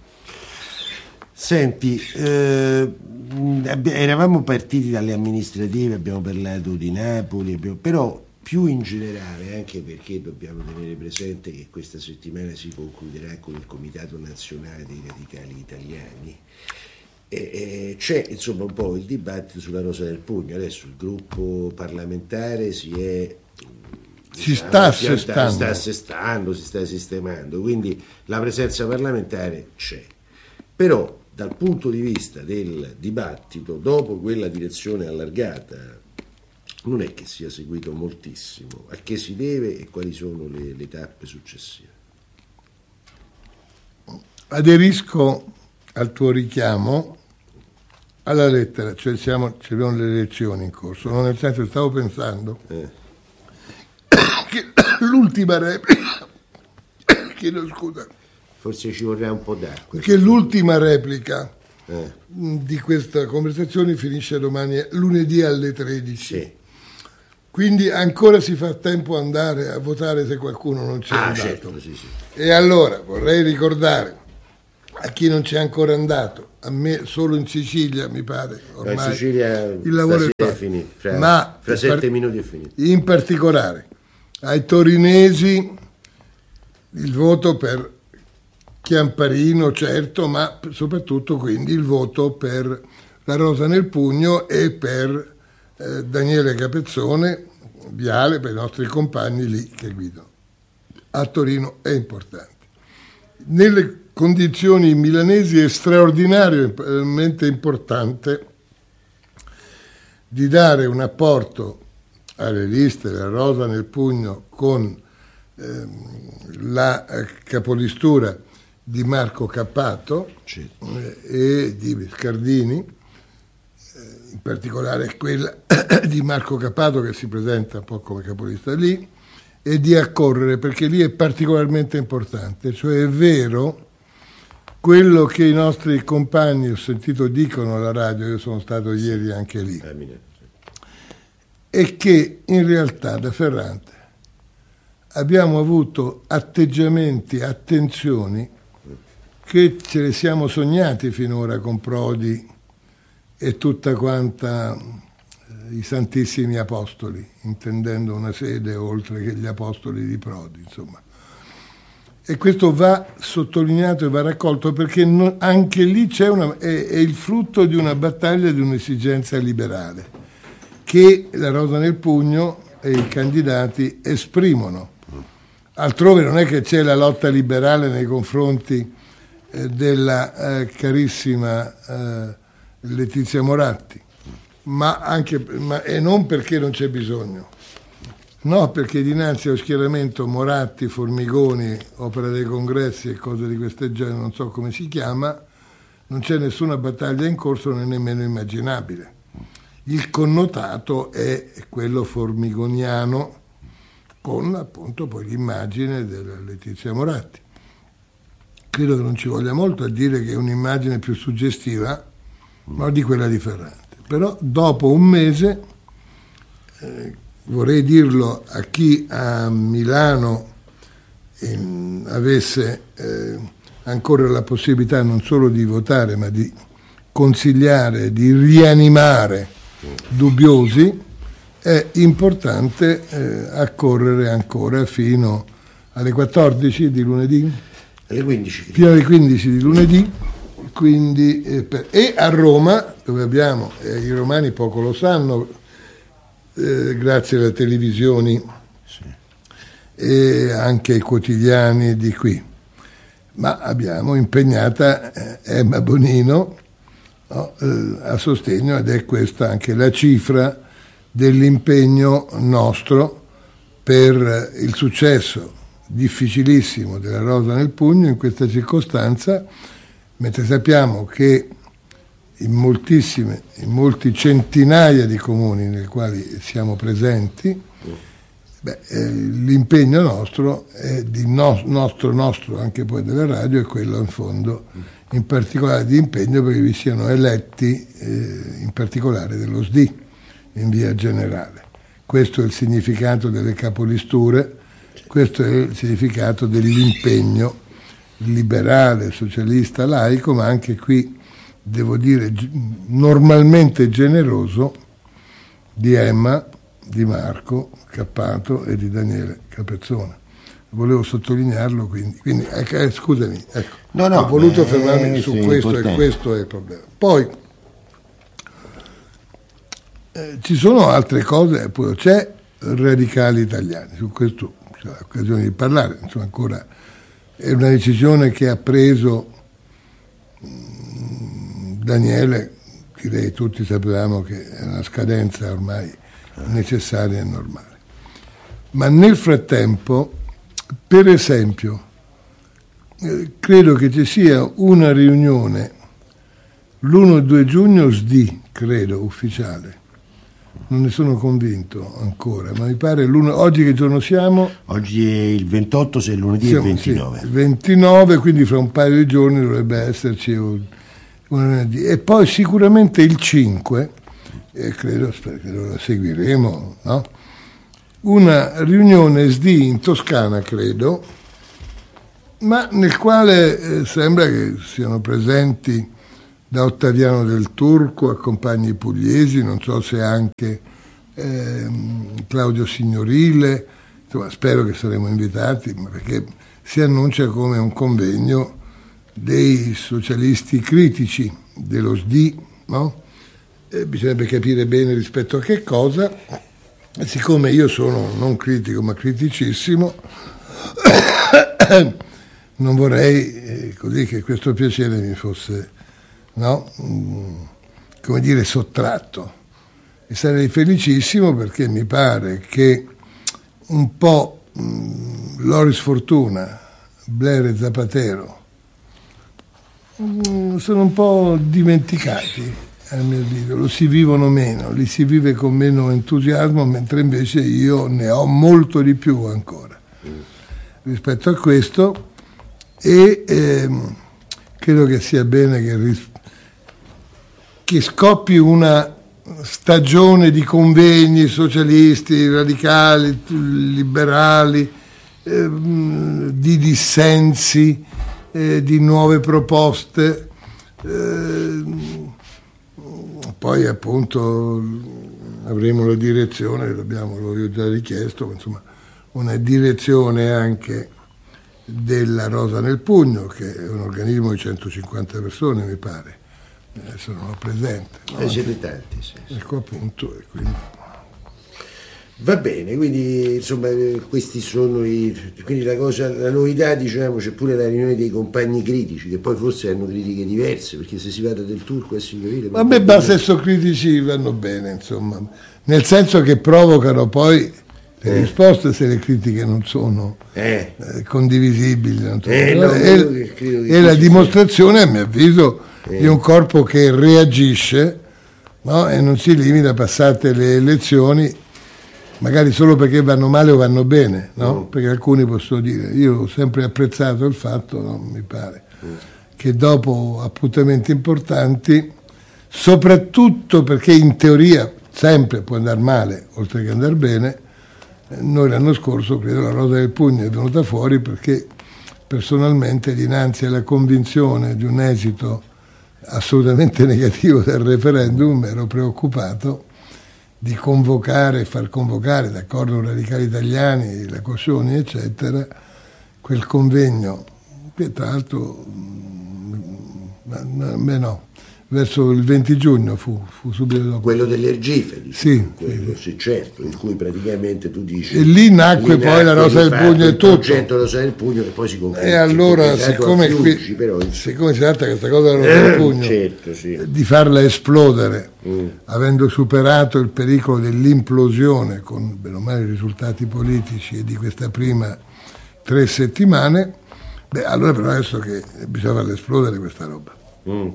[SPEAKER 1] Senti, eh, eravamo partiti dalle amministrative, abbiamo parlato di Napoli, abbiamo, però più in generale, anche perché dobbiamo tenere presente che questa settimana si concluderà con il Comitato Nazionale dei Radicali Italiani, e, e c'è insomma un po' il dibattito sulla Rosa del Pugno. Adesso il gruppo parlamentare si è...
[SPEAKER 2] Si sta assestando.
[SPEAKER 1] Si sta assestando, si sta sistemando, quindi la presenza parlamentare c'è. Però dal punto di vista del dibattito, dopo quella direzione allargata, non è che sia seguito moltissimo. A che si deve e quali sono le, le tappe successive?
[SPEAKER 2] Aderisco al tuo richiamo alla lettera, cioè siamo, abbiamo le elezioni in corso, no? Nel senso stavo pensando... Eh. L'ultima replica, chiedo scusa,
[SPEAKER 1] forse ci vorrà un po' d'acqua,
[SPEAKER 2] perché l'ultima replica
[SPEAKER 1] eh.
[SPEAKER 2] di questa conversazione finisce domani, lunedì alle tredici.
[SPEAKER 1] Sì.
[SPEAKER 2] Quindi ancora si fa tempo andare a votare se qualcuno non c'è
[SPEAKER 1] ah,
[SPEAKER 2] andato.
[SPEAKER 1] Certo, sì, sì.
[SPEAKER 2] E allora vorrei ricordare a chi non c'è ancora andato, a me solo in Sicilia mi pare ormai
[SPEAKER 1] in Sicilia
[SPEAKER 2] il lavoro è
[SPEAKER 1] finito, fra,
[SPEAKER 2] ma
[SPEAKER 1] fra sette
[SPEAKER 2] par-
[SPEAKER 1] minuti è finito.
[SPEAKER 2] In particolare ai torinesi il voto per Chiamparino, certo, ma soprattutto quindi il voto per La Rosa nel Pugno e per eh, Daniele Capezzone, Viale, per i nostri compagni lì che guidano. A Torino è importante. Nelle condizioni milanesi è straordinariamente importante di dare un apporto alle liste La Rosa nel Pugno con ehm, la capolistura di Marco Cappato eh, e di Scardini, eh, in particolare quella di Marco Cappato che si presenta un po' come capolista lì, e di accorrere perché lì è particolarmente importante, cioè è vero quello che i nostri compagni, ho sentito, dicono alla radio, io sono stato ieri anche lì, è che in realtà da Ferrante abbiamo avuto atteggiamenti, attenzioni che ce le siamo sognati finora con Prodi e tutta quanta eh, i Santissimi Apostoli, intendendo una sede oltre che gli Apostoli di Prodi, insomma. E questo va sottolineato e va raccolto perché non, anche lì c'è una, è, è il frutto di una battaglia, di un'esigenza liberale che La Rosa nel Pugno e i candidati esprimono. Altrove non è che c'è la lotta liberale nei confronti eh, della eh, carissima eh, Letizia Moratti, ma anche ma, e non perché non c'è bisogno. No, perché dinanzi allo schieramento Moratti, Formigoni, Opera dei Congressi e cose di questo genere, non so come si chiama, non c'è nessuna battaglia in corso, non è nemmeno immaginabile. Il connotato è quello formigoniano, con appunto poi l'immagine della Letizia Moratti. Credo che non ci voglia molto a dire che è un'immagine più suggestiva, ma di quella di Ferrante. Però dopo un mese... Eh, vorrei dirlo a chi a Milano eh, avesse eh, ancora la possibilità non solo di votare ma di consigliare, di rianimare dubbiosi, è importante eh, accorrere ancora fino alle quattordici di lunedì,
[SPEAKER 1] alle quindici,
[SPEAKER 2] fino alle quindici di lunedì, quindi, eh, per, e a Roma, dove abbiamo, eh, i romani poco lo sanno, Eh, grazie alle televisioni sì. E anche ai quotidiani di qui, ma abbiamo impegnata eh, Emma Bonino no, eh, a sostegno, ed è questa anche la cifra dell'impegno nostro per il successo difficilissimo della Rosa nel Pugno in questa circostanza, mentre sappiamo che in moltissime, in molti centinaia di comuni nei quali siamo presenti, beh, eh, l'impegno nostro è di no, nostro, nostro, anche poi della radio, è quello in fondo, in particolare di impegno perché vi siano eletti, eh, in particolare dello S D I, in via generale. Questo è il significato delle capolisture, questo è il significato dell'impegno liberale, socialista, laico, ma anche qui devo dire normalmente generoso di Emma, di Marco Cappato e di Daniele Capezzone. Volevo sottolinearlo, quindi, quindi eh, scusami, ecco,
[SPEAKER 1] no, no,
[SPEAKER 2] ho voluto
[SPEAKER 1] eh,
[SPEAKER 2] fermarmi su
[SPEAKER 1] sì,
[SPEAKER 2] questo
[SPEAKER 1] importante.
[SPEAKER 2] E questo è il problema. Poi eh, ci sono altre cose, poi c'è Radicali Italiani, su questo c'è l'occasione di parlare, insomma ancora è una decisione che ha preso Daniele, direi tutti sapevamo che è una scadenza ormai necessaria e normale. Ma nel frattempo, per esempio, eh, credo che ci sia una riunione l'primo e due giugno S D I, credo, ufficiale. Non ne sono convinto ancora, ma mi pare l'uno, oggi che giorno siamo?
[SPEAKER 1] Oggi è il ventotto, se è lunedì siamo, è il ventinove. Sì,
[SPEAKER 2] il ventinove, quindi fra un paio di giorni dovrebbe esserci un e poi sicuramente il cinque, e credo, spero che lo seguiremo, no? una riunione S D in Toscana, credo, ma nel quale eh, sembra che siano presenti da Ottaviano del Turco a Compagni Pugliesi, non so se anche eh, Claudio Signorile, insomma spero che saremo invitati, perché si annuncia come un convegno dei socialisti critici dello S D, no? Eh, bisognerebbe capire bene rispetto a che cosa, e siccome io sono non critico ma criticissimo, non vorrei eh, così che questo piacere mi fosse, no, mm, come dire, sottratto, e sarei felicissimo perché mi pare che un po' mh, Loris Fortuna, Blair e Zapatero mh, sono un po' dimenticati, a mio avviso, lo si vivono meno, li si vive con meno entusiasmo, mentre invece io ne ho molto di più ancora rispetto a questo, e ehm, credo che sia bene che, ris- che scoppi una stagione di convegni socialisti, radicali, liberali, ehm, di dissensi, eh, di nuove proposte. Eh, poi appunto avremo la direzione, l'abbiamo, l'ho già richiesto, insomma, una direzione anche della Rosa nel Pugno, che è un organismo di centocinquanta persone, mi pare, adesso non ho presente, no?
[SPEAKER 1] Eh, siete tanti, sì, sì.
[SPEAKER 2] Ecco appunto, e quindi...
[SPEAKER 1] Va bene, quindi insomma questi sono i, quindi la cosa, la novità, diciamo, c'è pure la riunione dei compagni critici, che poi forse hanno critiche diverse, perché se si va da Del Turco a Signorile...
[SPEAKER 2] A me basta se sono critici, vanno bene, insomma, nel senso che provocano poi le eh. risposte se le critiche non sono eh. Eh, condivisibili, non sono,
[SPEAKER 1] eh, no,
[SPEAKER 2] è,
[SPEAKER 1] che, che
[SPEAKER 2] è la dimostrazione, a mio avviso, eh. di un corpo che reagisce, no? E non si limita, passate le elezioni, magari solo perché vanno male o vanno bene, no? Mm. Perché alcuni possono dire, io ho sempre apprezzato il fatto, no, mi pare, mm. che dopo appuntamenti importanti, soprattutto perché in teoria sempre può andare male, oltre che andare bene, noi l'anno scorso, credo, la Rosa del Pugno è venuta fuori perché personalmente, dinanzi alla convinzione di un esito assolutamente negativo del referendum, ero preoccupato di convocare, far convocare, d'accordo con i radicali italiani, la Coscioni, eccetera, quel convegno, che tra l'altro, beh no, verso il venti giugno fu, fu subito dopo.
[SPEAKER 1] Quello delle Ergife,
[SPEAKER 2] sì,
[SPEAKER 1] quello, sì, certo, in cui praticamente tu dici...
[SPEAKER 2] E lì nacque, lì nacque poi la Rosa del Pugno e tutto. Il
[SPEAKER 1] progetto Rosa del Pugno e poi si conclude.
[SPEAKER 2] E allora, siccome, Fiuggi, qui, però, siccome si tratta questa cosa della Rosa del Pugno,
[SPEAKER 1] certo, sì.
[SPEAKER 2] di farla esplodere, mm. avendo superato il pericolo dell'implosione, con bene o male i risultati politici e di questa prima tre settimane, beh, allora però adesso che bisogna farla esplodere questa roba.
[SPEAKER 1] Mm.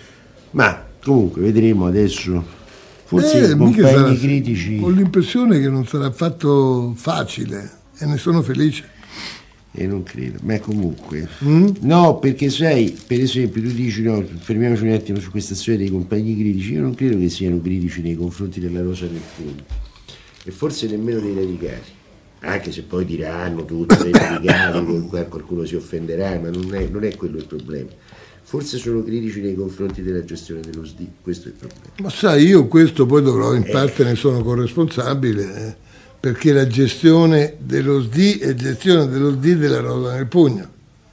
[SPEAKER 1] Ma comunque vedremo adesso, forse
[SPEAKER 2] eh,
[SPEAKER 1] i compagni
[SPEAKER 2] sarà,
[SPEAKER 1] critici...
[SPEAKER 2] Ho l'impressione che non sarà affatto facile e ne sono felice.
[SPEAKER 1] E non credo, ma comunque... Mm? No, perché sai, per esempio tu dici, no, fermiamoci un attimo su questa storia dei compagni critici, io non credo che siano critici nei confronti della Rosa del Pugno, e forse nemmeno dei radicali, anche se poi diranno tutti dei radicali, qualcuno si offenderà, ma non è, non è quello il problema. Forse sono critici nei confronti della gestione dello S D, questo è il problema.
[SPEAKER 2] Ma sai, io questo poi dovrò, in parte eh. ne sono corresponsabile, eh, perché la gestione dello S D è gestione dello S D della Rosa nel Pugno.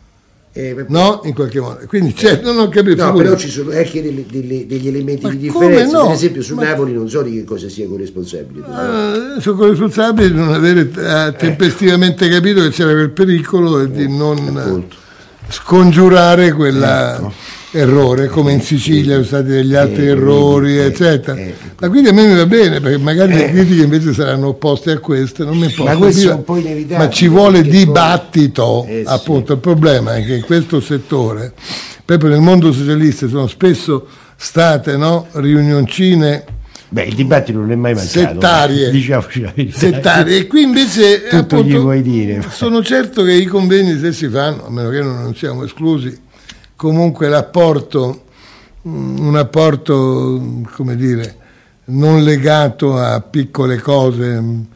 [SPEAKER 2] Eh, no, in qualche modo. Quindi certo, non ho capito.
[SPEAKER 1] No, però ci sono anche delle, delle, degli elementi ma di differenza. No? Per esempio su ma... Napoli non so di che cosa sia corresponsabile.
[SPEAKER 2] Uh, sono corresponsabile di non avere uh, tempestivamente capito che c'era quel pericolo e di non... Appunto. Scongiurare quell'errore, ecco. Come in Sicilia sono stati degli altri eh, errori, eh, eccetera. Eh, ma quindi a me mi va bene, perché magari eh. le critiche invece saranno opposte a queste, non mi importa.
[SPEAKER 1] Ma questo è un po' inevitabile.
[SPEAKER 2] Ma ci vuole dibattito,
[SPEAKER 1] poi... eh,
[SPEAKER 2] appunto.
[SPEAKER 1] Sì.
[SPEAKER 2] Il problema è che in questo settore, proprio nel mondo socialista, sono spesso state, no, riunioncine...
[SPEAKER 1] Beh, il dibattito non è mai mancato.
[SPEAKER 2] Settarie.
[SPEAKER 1] Diciamoci la verità.
[SPEAKER 2] Settarie. E qui invece
[SPEAKER 1] tutto appunto, gli vuoi dire.
[SPEAKER 2] Sono certo che i convegni, se si fanno, a meno che non siamo esclusi, comunque l'apporto, un apporto, come dire, non legato a piccole cose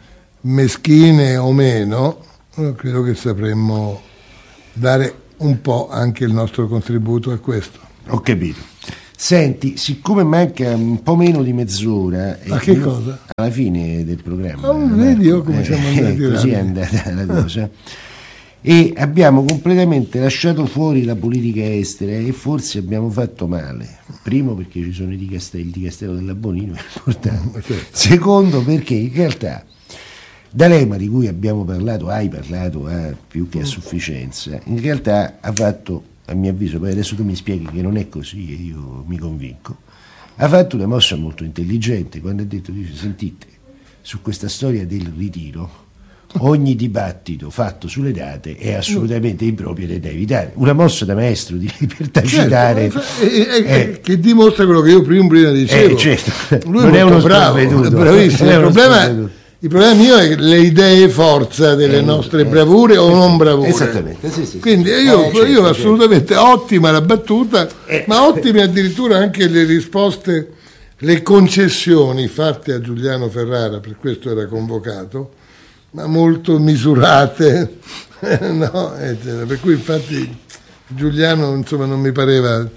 [SPEAKER 2] meschine o meno, credo che sapremmo dare un po' anche il nostro contributo a questo.
[SPEAKER 1] Ho capito. Senti, siccome manca un po' meno di mezz'ora,
[SPEAKER 2] ma che cosa?
[SPEAKER 1] Alla fine del programma,
[SPEAKER 2] oh, vedi io come siamo andati
[SPEAKER 1] eh, così è andata la cosa, e abbiamo completamente lasciato fuori la politica estera, e forse abbiamo fatto male. Primo, perché ci sono i Castelli, di Castello della Bonino, è importante.
[SPEAKER 2] Certo.
[SPEAKER 1] Secondo, perché in realtà D'Alema, di cui abbiamo parlato, hai parlato eh, più che a sufficienza, in realtà ha fatto, a mio avviso, poi adesso tu mi spieghi che non è così e io mi convinco, ha fatto una mossa molto intelligente quando ha detto, dice, sentite, su questa storia del ritiro ogni dibattito fatto sulle date è assolutamente improprio ed è da evitare. Una mossa da maestro di libertà citare,
[SPEAKER 2] certo, eh, eh, che dimostra quello che io prima, prima dicevo.
[SPEAKER 1] Eh, certo.
[SPEAKER 2] Lui
[SPEAKER 1] non
[SPEAKER 2] è,
[SPEAKER 1] è uno
[SPEAKER 2] bravo, è bravissimo. Il problema, il problema mio è le idee forza delle eh, nostre eh, bravure eh, o non bravure.
[SPEAKER 1] Esattamente. Sì, sì,
[SPEAKER 2] Quindi
[SPEAKER 1] sì.
[SPEAKER 2] io,
[SPEAKER 1] Eh, certo,
[SPEAKER 2] io assolutamente certo. Ottima la battuta, eh. ma ottime addirittura anche le risposte, le concessioni fatte a Giuliano Ferrara, per questo era convocato, ma molto misurate, no? Per cui infatti Giuliano, insomma, non mi pareva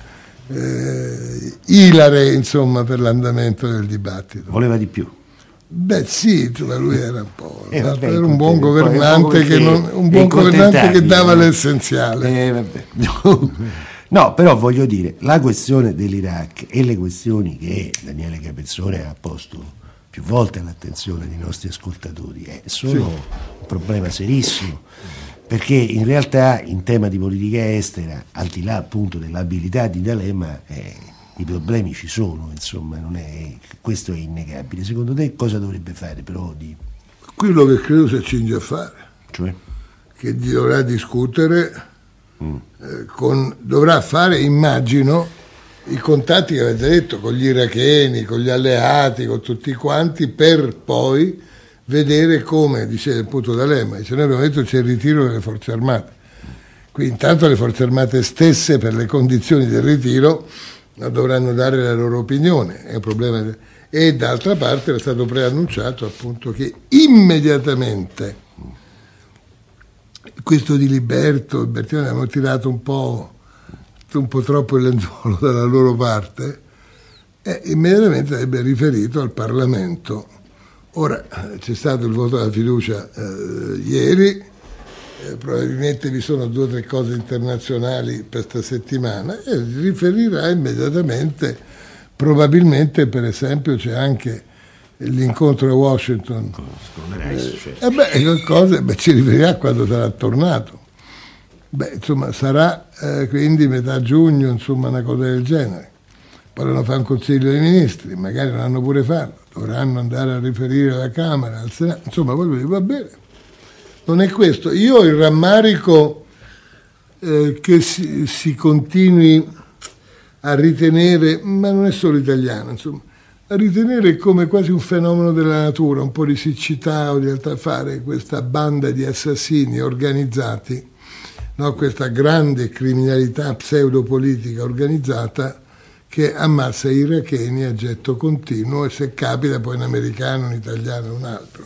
[SPEAKER 2] eh, ilare, insomma, per l'andamento del dibattito.
[SPEAKER 1] Voleva di più.
[SPEAKER 2] Beh sì, insomma, lui era un po'
[SPEAKER 1] eh, vabbè,
[SPEAKER 2] era un buon governante, che, non, un buon governante che dava no? l'essenziale.
[SPEAKER 1] Eh, vabbè. No, però voglio dire, la questione dell'Iraq e le questioni che Daniele Capezzone ha posto più volte all'attenzione dei nostri ascoltatori eh, sono sì. un problema serissimo, perché in realtà in tema di politica estera, al di là appunto dell'abilità di D'Alema, eh, i problemi ci sono, insomma, non è, questo è innegabile. Secondo te cosa dovrebbe fare Prodi?
[SPEAKER 2] Quello che credo si accinge a fare,
[SPEAKER 1] cioè?
[SPEAKER 2] Che dovrà discutere mm. eh, con, dovrà fare, immagino, i contatti che avete detto con gli iracheni, con gli alleati, con tutti quanti, per poi vedere come, dice appunto D'Alema, dice, noi abbiamo detto c'è il ritiro delle forze armate, quindi intanto le forze armate stesse per le condizioni del ritiro dovranno dare la loro opinione, è un problema, e d'altra parte era stato preannunciato appunto che immediatamente questo di Liberto e Bertione abbiamo tirato un po' un po' troppo il lenzuolo dalla loro parte, e immediatamente avrebbe riferito al Parlamento. Ora c'è stato il voto della fiducia eh, ieri, eh, probabilmente vi sono due o tre cose internazionali per questa settimana e riferirà immediatamente, probabilmente per esempio c'è anche l'incontro a Washington con, con eh, certo. E beh, cose, beh, ci riferirà quando sarà tornato. Beh, insomma, sarà eh, quindi metà giugno, insomma, una cosa del genere. Poi dovranno fare un consiglio dei ministri, magari dovranno pure farlo, dovranno andare a riferire alla Camera, al Senato, insomma, poi va bene. Non è questo. Io ho il rammarico eh, che si, si continui a ritenere, ma non è solo italiano, insomma, a ritenere come quasi un fenomeno della natura, un po' di siccità o di altra, fare questa banda di assassini organizzati, no, questa grande criminalità pseudopolitica organizzata che ammazza i iracheni a getto continuo, e se capita poi un americano, un italiano, un altro.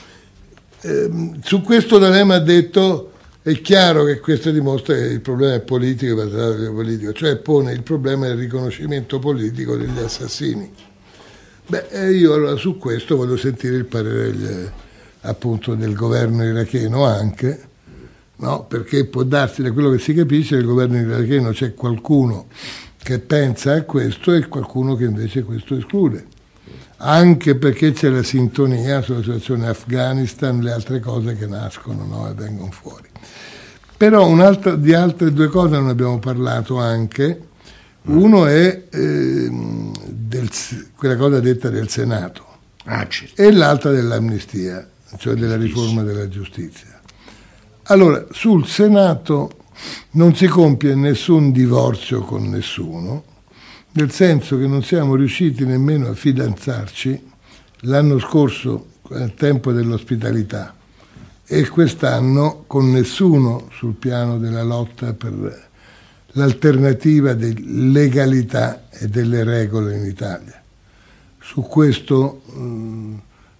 [SPEAKER 2] Eh, su questo D'Alema ha detto, è chiaro che questo dimostra che il problema è politico, è politico, cioè pone il problema del riconoscimento politico degli assassini. Beh, io allora su questo voglio sentire il parere degli, appunto del governo iracheno anche, no? Perché può darsi, da quello che si capisce, nel governo iracheno c'è qualcuno che pensa a questo e qualcuno che invece questo esclude, anche perché c'è la sintonia sulla situazione Afghanistan, le altre cose che nascono, no? E vengono fuori. Però un'altra, di altre due cose non abbiamo parlato anche. Uno è eh, del, quella cosa detta del Senato,
[SPEAKER 1] ah, certo.
[SPEAKER 2] E l'altra dell'amnistia, cioè della riforma della giustizia. Allora, sul Senato non si compie nessun divorzio con nessuno, nel senso che non siamo riusciti nemmeno a fidanzarci l'anno scorso, al tempo dell'ospitalità, e quest'anno con nessuno sul piano della lotta per l'alternativa di legalità e delle regole in Italia. Su questo mh,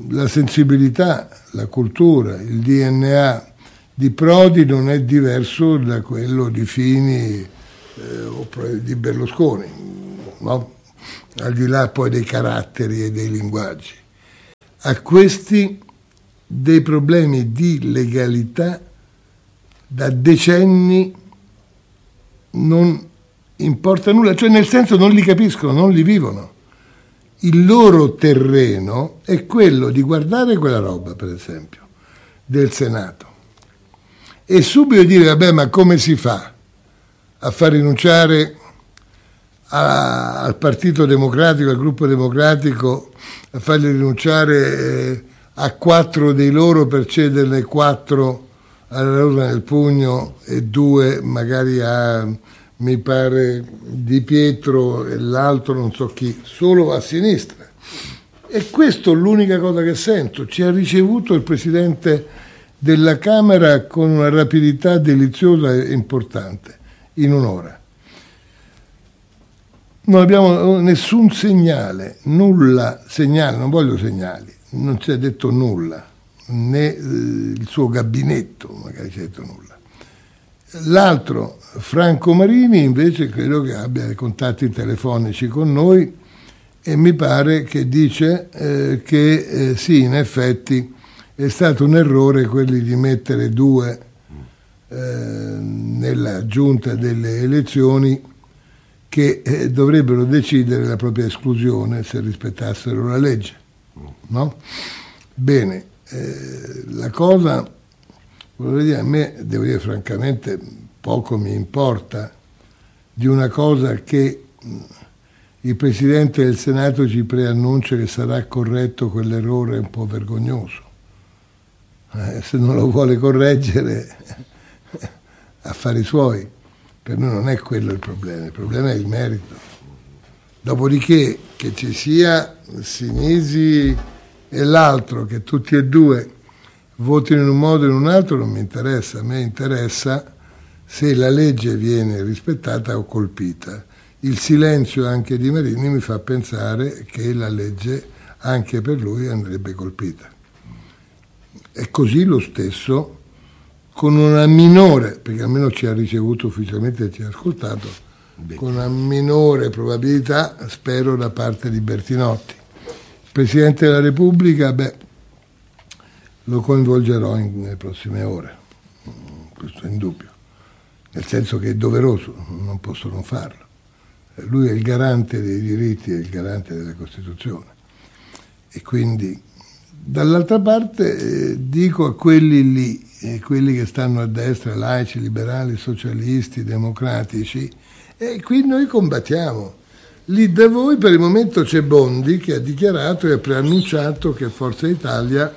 [SPEAKER 2] la sensibilità, la cultura, il D N A di Prodi non è diverso da quello di Fini eh, o di Berlusconi, no? Al di là poi dei caratteri e dei linguaggi. A questi dei problemi di legalità da decenni non importa nulla, cioè nel senso non li capiscono, non li vivono. Il loro terreno è quello di guardare quella roba, per esempio, del Senato e subito dire, vabbè, ma come si fa a far rinunciare a, al Partito Democratico, al Gruppo Democratico, a farli rinunciare eh, a quattro dei loro per cederne quattro alla Rosa nel Pugno e due magari a, mi pare, Di Pietro e l'altro non so chi, solo a sinistra. E questo è l'unica cosa che sento. Ci ha ricevuto il Presidente della Camera con una rapidità deliziosa e importante, in un'ora. Non abbiamo nessun segnale, nulla, segnale, non voglio segnali, non ci ha detto nulla, né eh, il suo gabinetto magari ci ha detto nulla. L'altro, Franco Marini, invece credo che abbia contatti telefonici con noi e mi pare che dice eh, che eh, sì, in effetti è stato un errore quelli di mettere due eh, nella giunta delle elezioni che eh, dovrebbero decidere la propria esclusione se rispettassero la legge, no? Bene, eh, la cosa, voglio dire, a me, devo dire francamente, poco mi importa di una cosa che il Presidente del Senato ci preannuncia che sarà corretto quell'errore un po' vergognoso. Eh, se non lo vuole correggere, affari suoi. Per noi non è quello il problema, il problema è il merito. Dopodiché che ci sia Sinisi e l'altro, che tutti e due votino in un modo o in un altro, non mi interessa. A me interessa se la legge viene rispettata o colpita. Il silenzio anche di Marini mi fa pensare che la legge anche per lui andrebbe colpita. E così lo stesso con una minore, perché almeno ci ha ricevuto ufficialmente e ci ha ascoltato, Beh. con una minore probabilità, spero, da parte di Bertinotti. Il Presidente della Repubblica, beh, lo coinvolgerò in, nelle prossime ore, questo è indubbio, nel senso che è doveroso, non posso non farlo. Lui è il garante dei diritti, è il garante della Costituzione. E quindi, dall'altra parte, eh, dico a quelli lì, eh, quelli che stanno a destra, laici, liberali, socialisti, democratici, e qui noi combattiamo. Lì da voi per il momento c'è Bondi che ha dichiarato e ha preannunciato che Forza Italia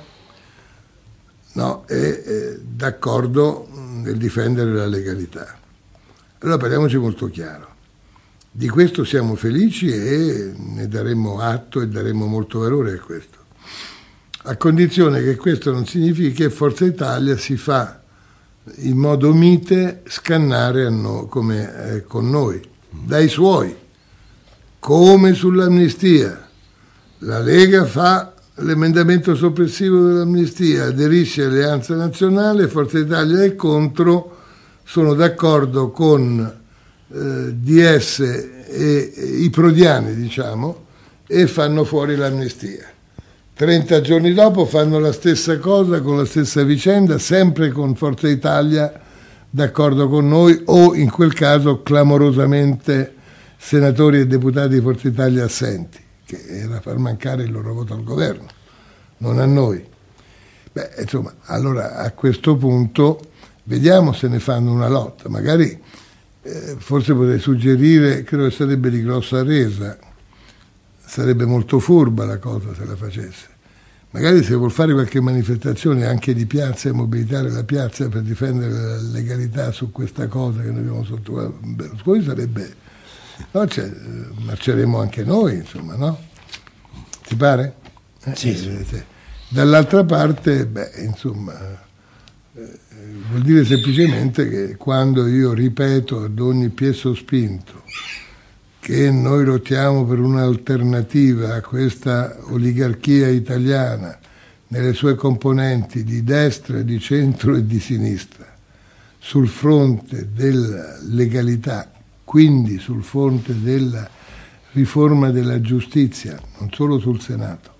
[SPEAKER 2] no, è, è d'accordo nel difendere la legalità. Allora parliamoci molto chiaro. Di questo siamo felici e ne daremo atto e daremo molto valore a questo, a condizione che questo non significhi che Forza Italia si fa in modo mite scannare a no, come eh, con noi, dai suoi, come sull'amnistia. La Lega fa l'emendamento soppressivo dell'amnistia, aderisce all'Alleanza Nazionale, Forza Italia è contro, sono d'accordo con eh, D S e, e i prodiani, diciamo, e fanno fuori l'amnistia. trenta giorni dopo fanno la stessa cosa con la stessa vicenda, sempre con Forza Italia d'accordo con noi o in quel caso clamorosamente senatori e deputati di Forza Italia assenti, che era far mancare il loro voto al governo, non a noi. Beh, insomma, allora a questo punto vediamo se ne fanno una lotta, magari eh, forse potrei suggerire, credo che sarebbe di grossa resa, sarebbe molto furba la cosa se la facesse. Magari se vuol fare qualche manifestazione anche di piazza e mobilitare la piazza per difendere la legalità su questa cosa che noi abbiamo sotto Berlusconi sarebbe, no, cioè, marceremo anche noi, insomma, no? Ti pare? Eh,
[SPEAKER 1] sì, sì.
[SPEAKER 2] Eh, sì. Dall'altra parte, beh, insomma, eh, vuol dire semplicemente che quando io ripeto ad ogni piè sospinto che noi lottiamo per un'alternativa a questa oligarchia italiana nelle sue componenti di destra, di centro e di sinistra, sul fronte della legalità, quindi sul fronte della riforma della giustizia, non solo sul Senato,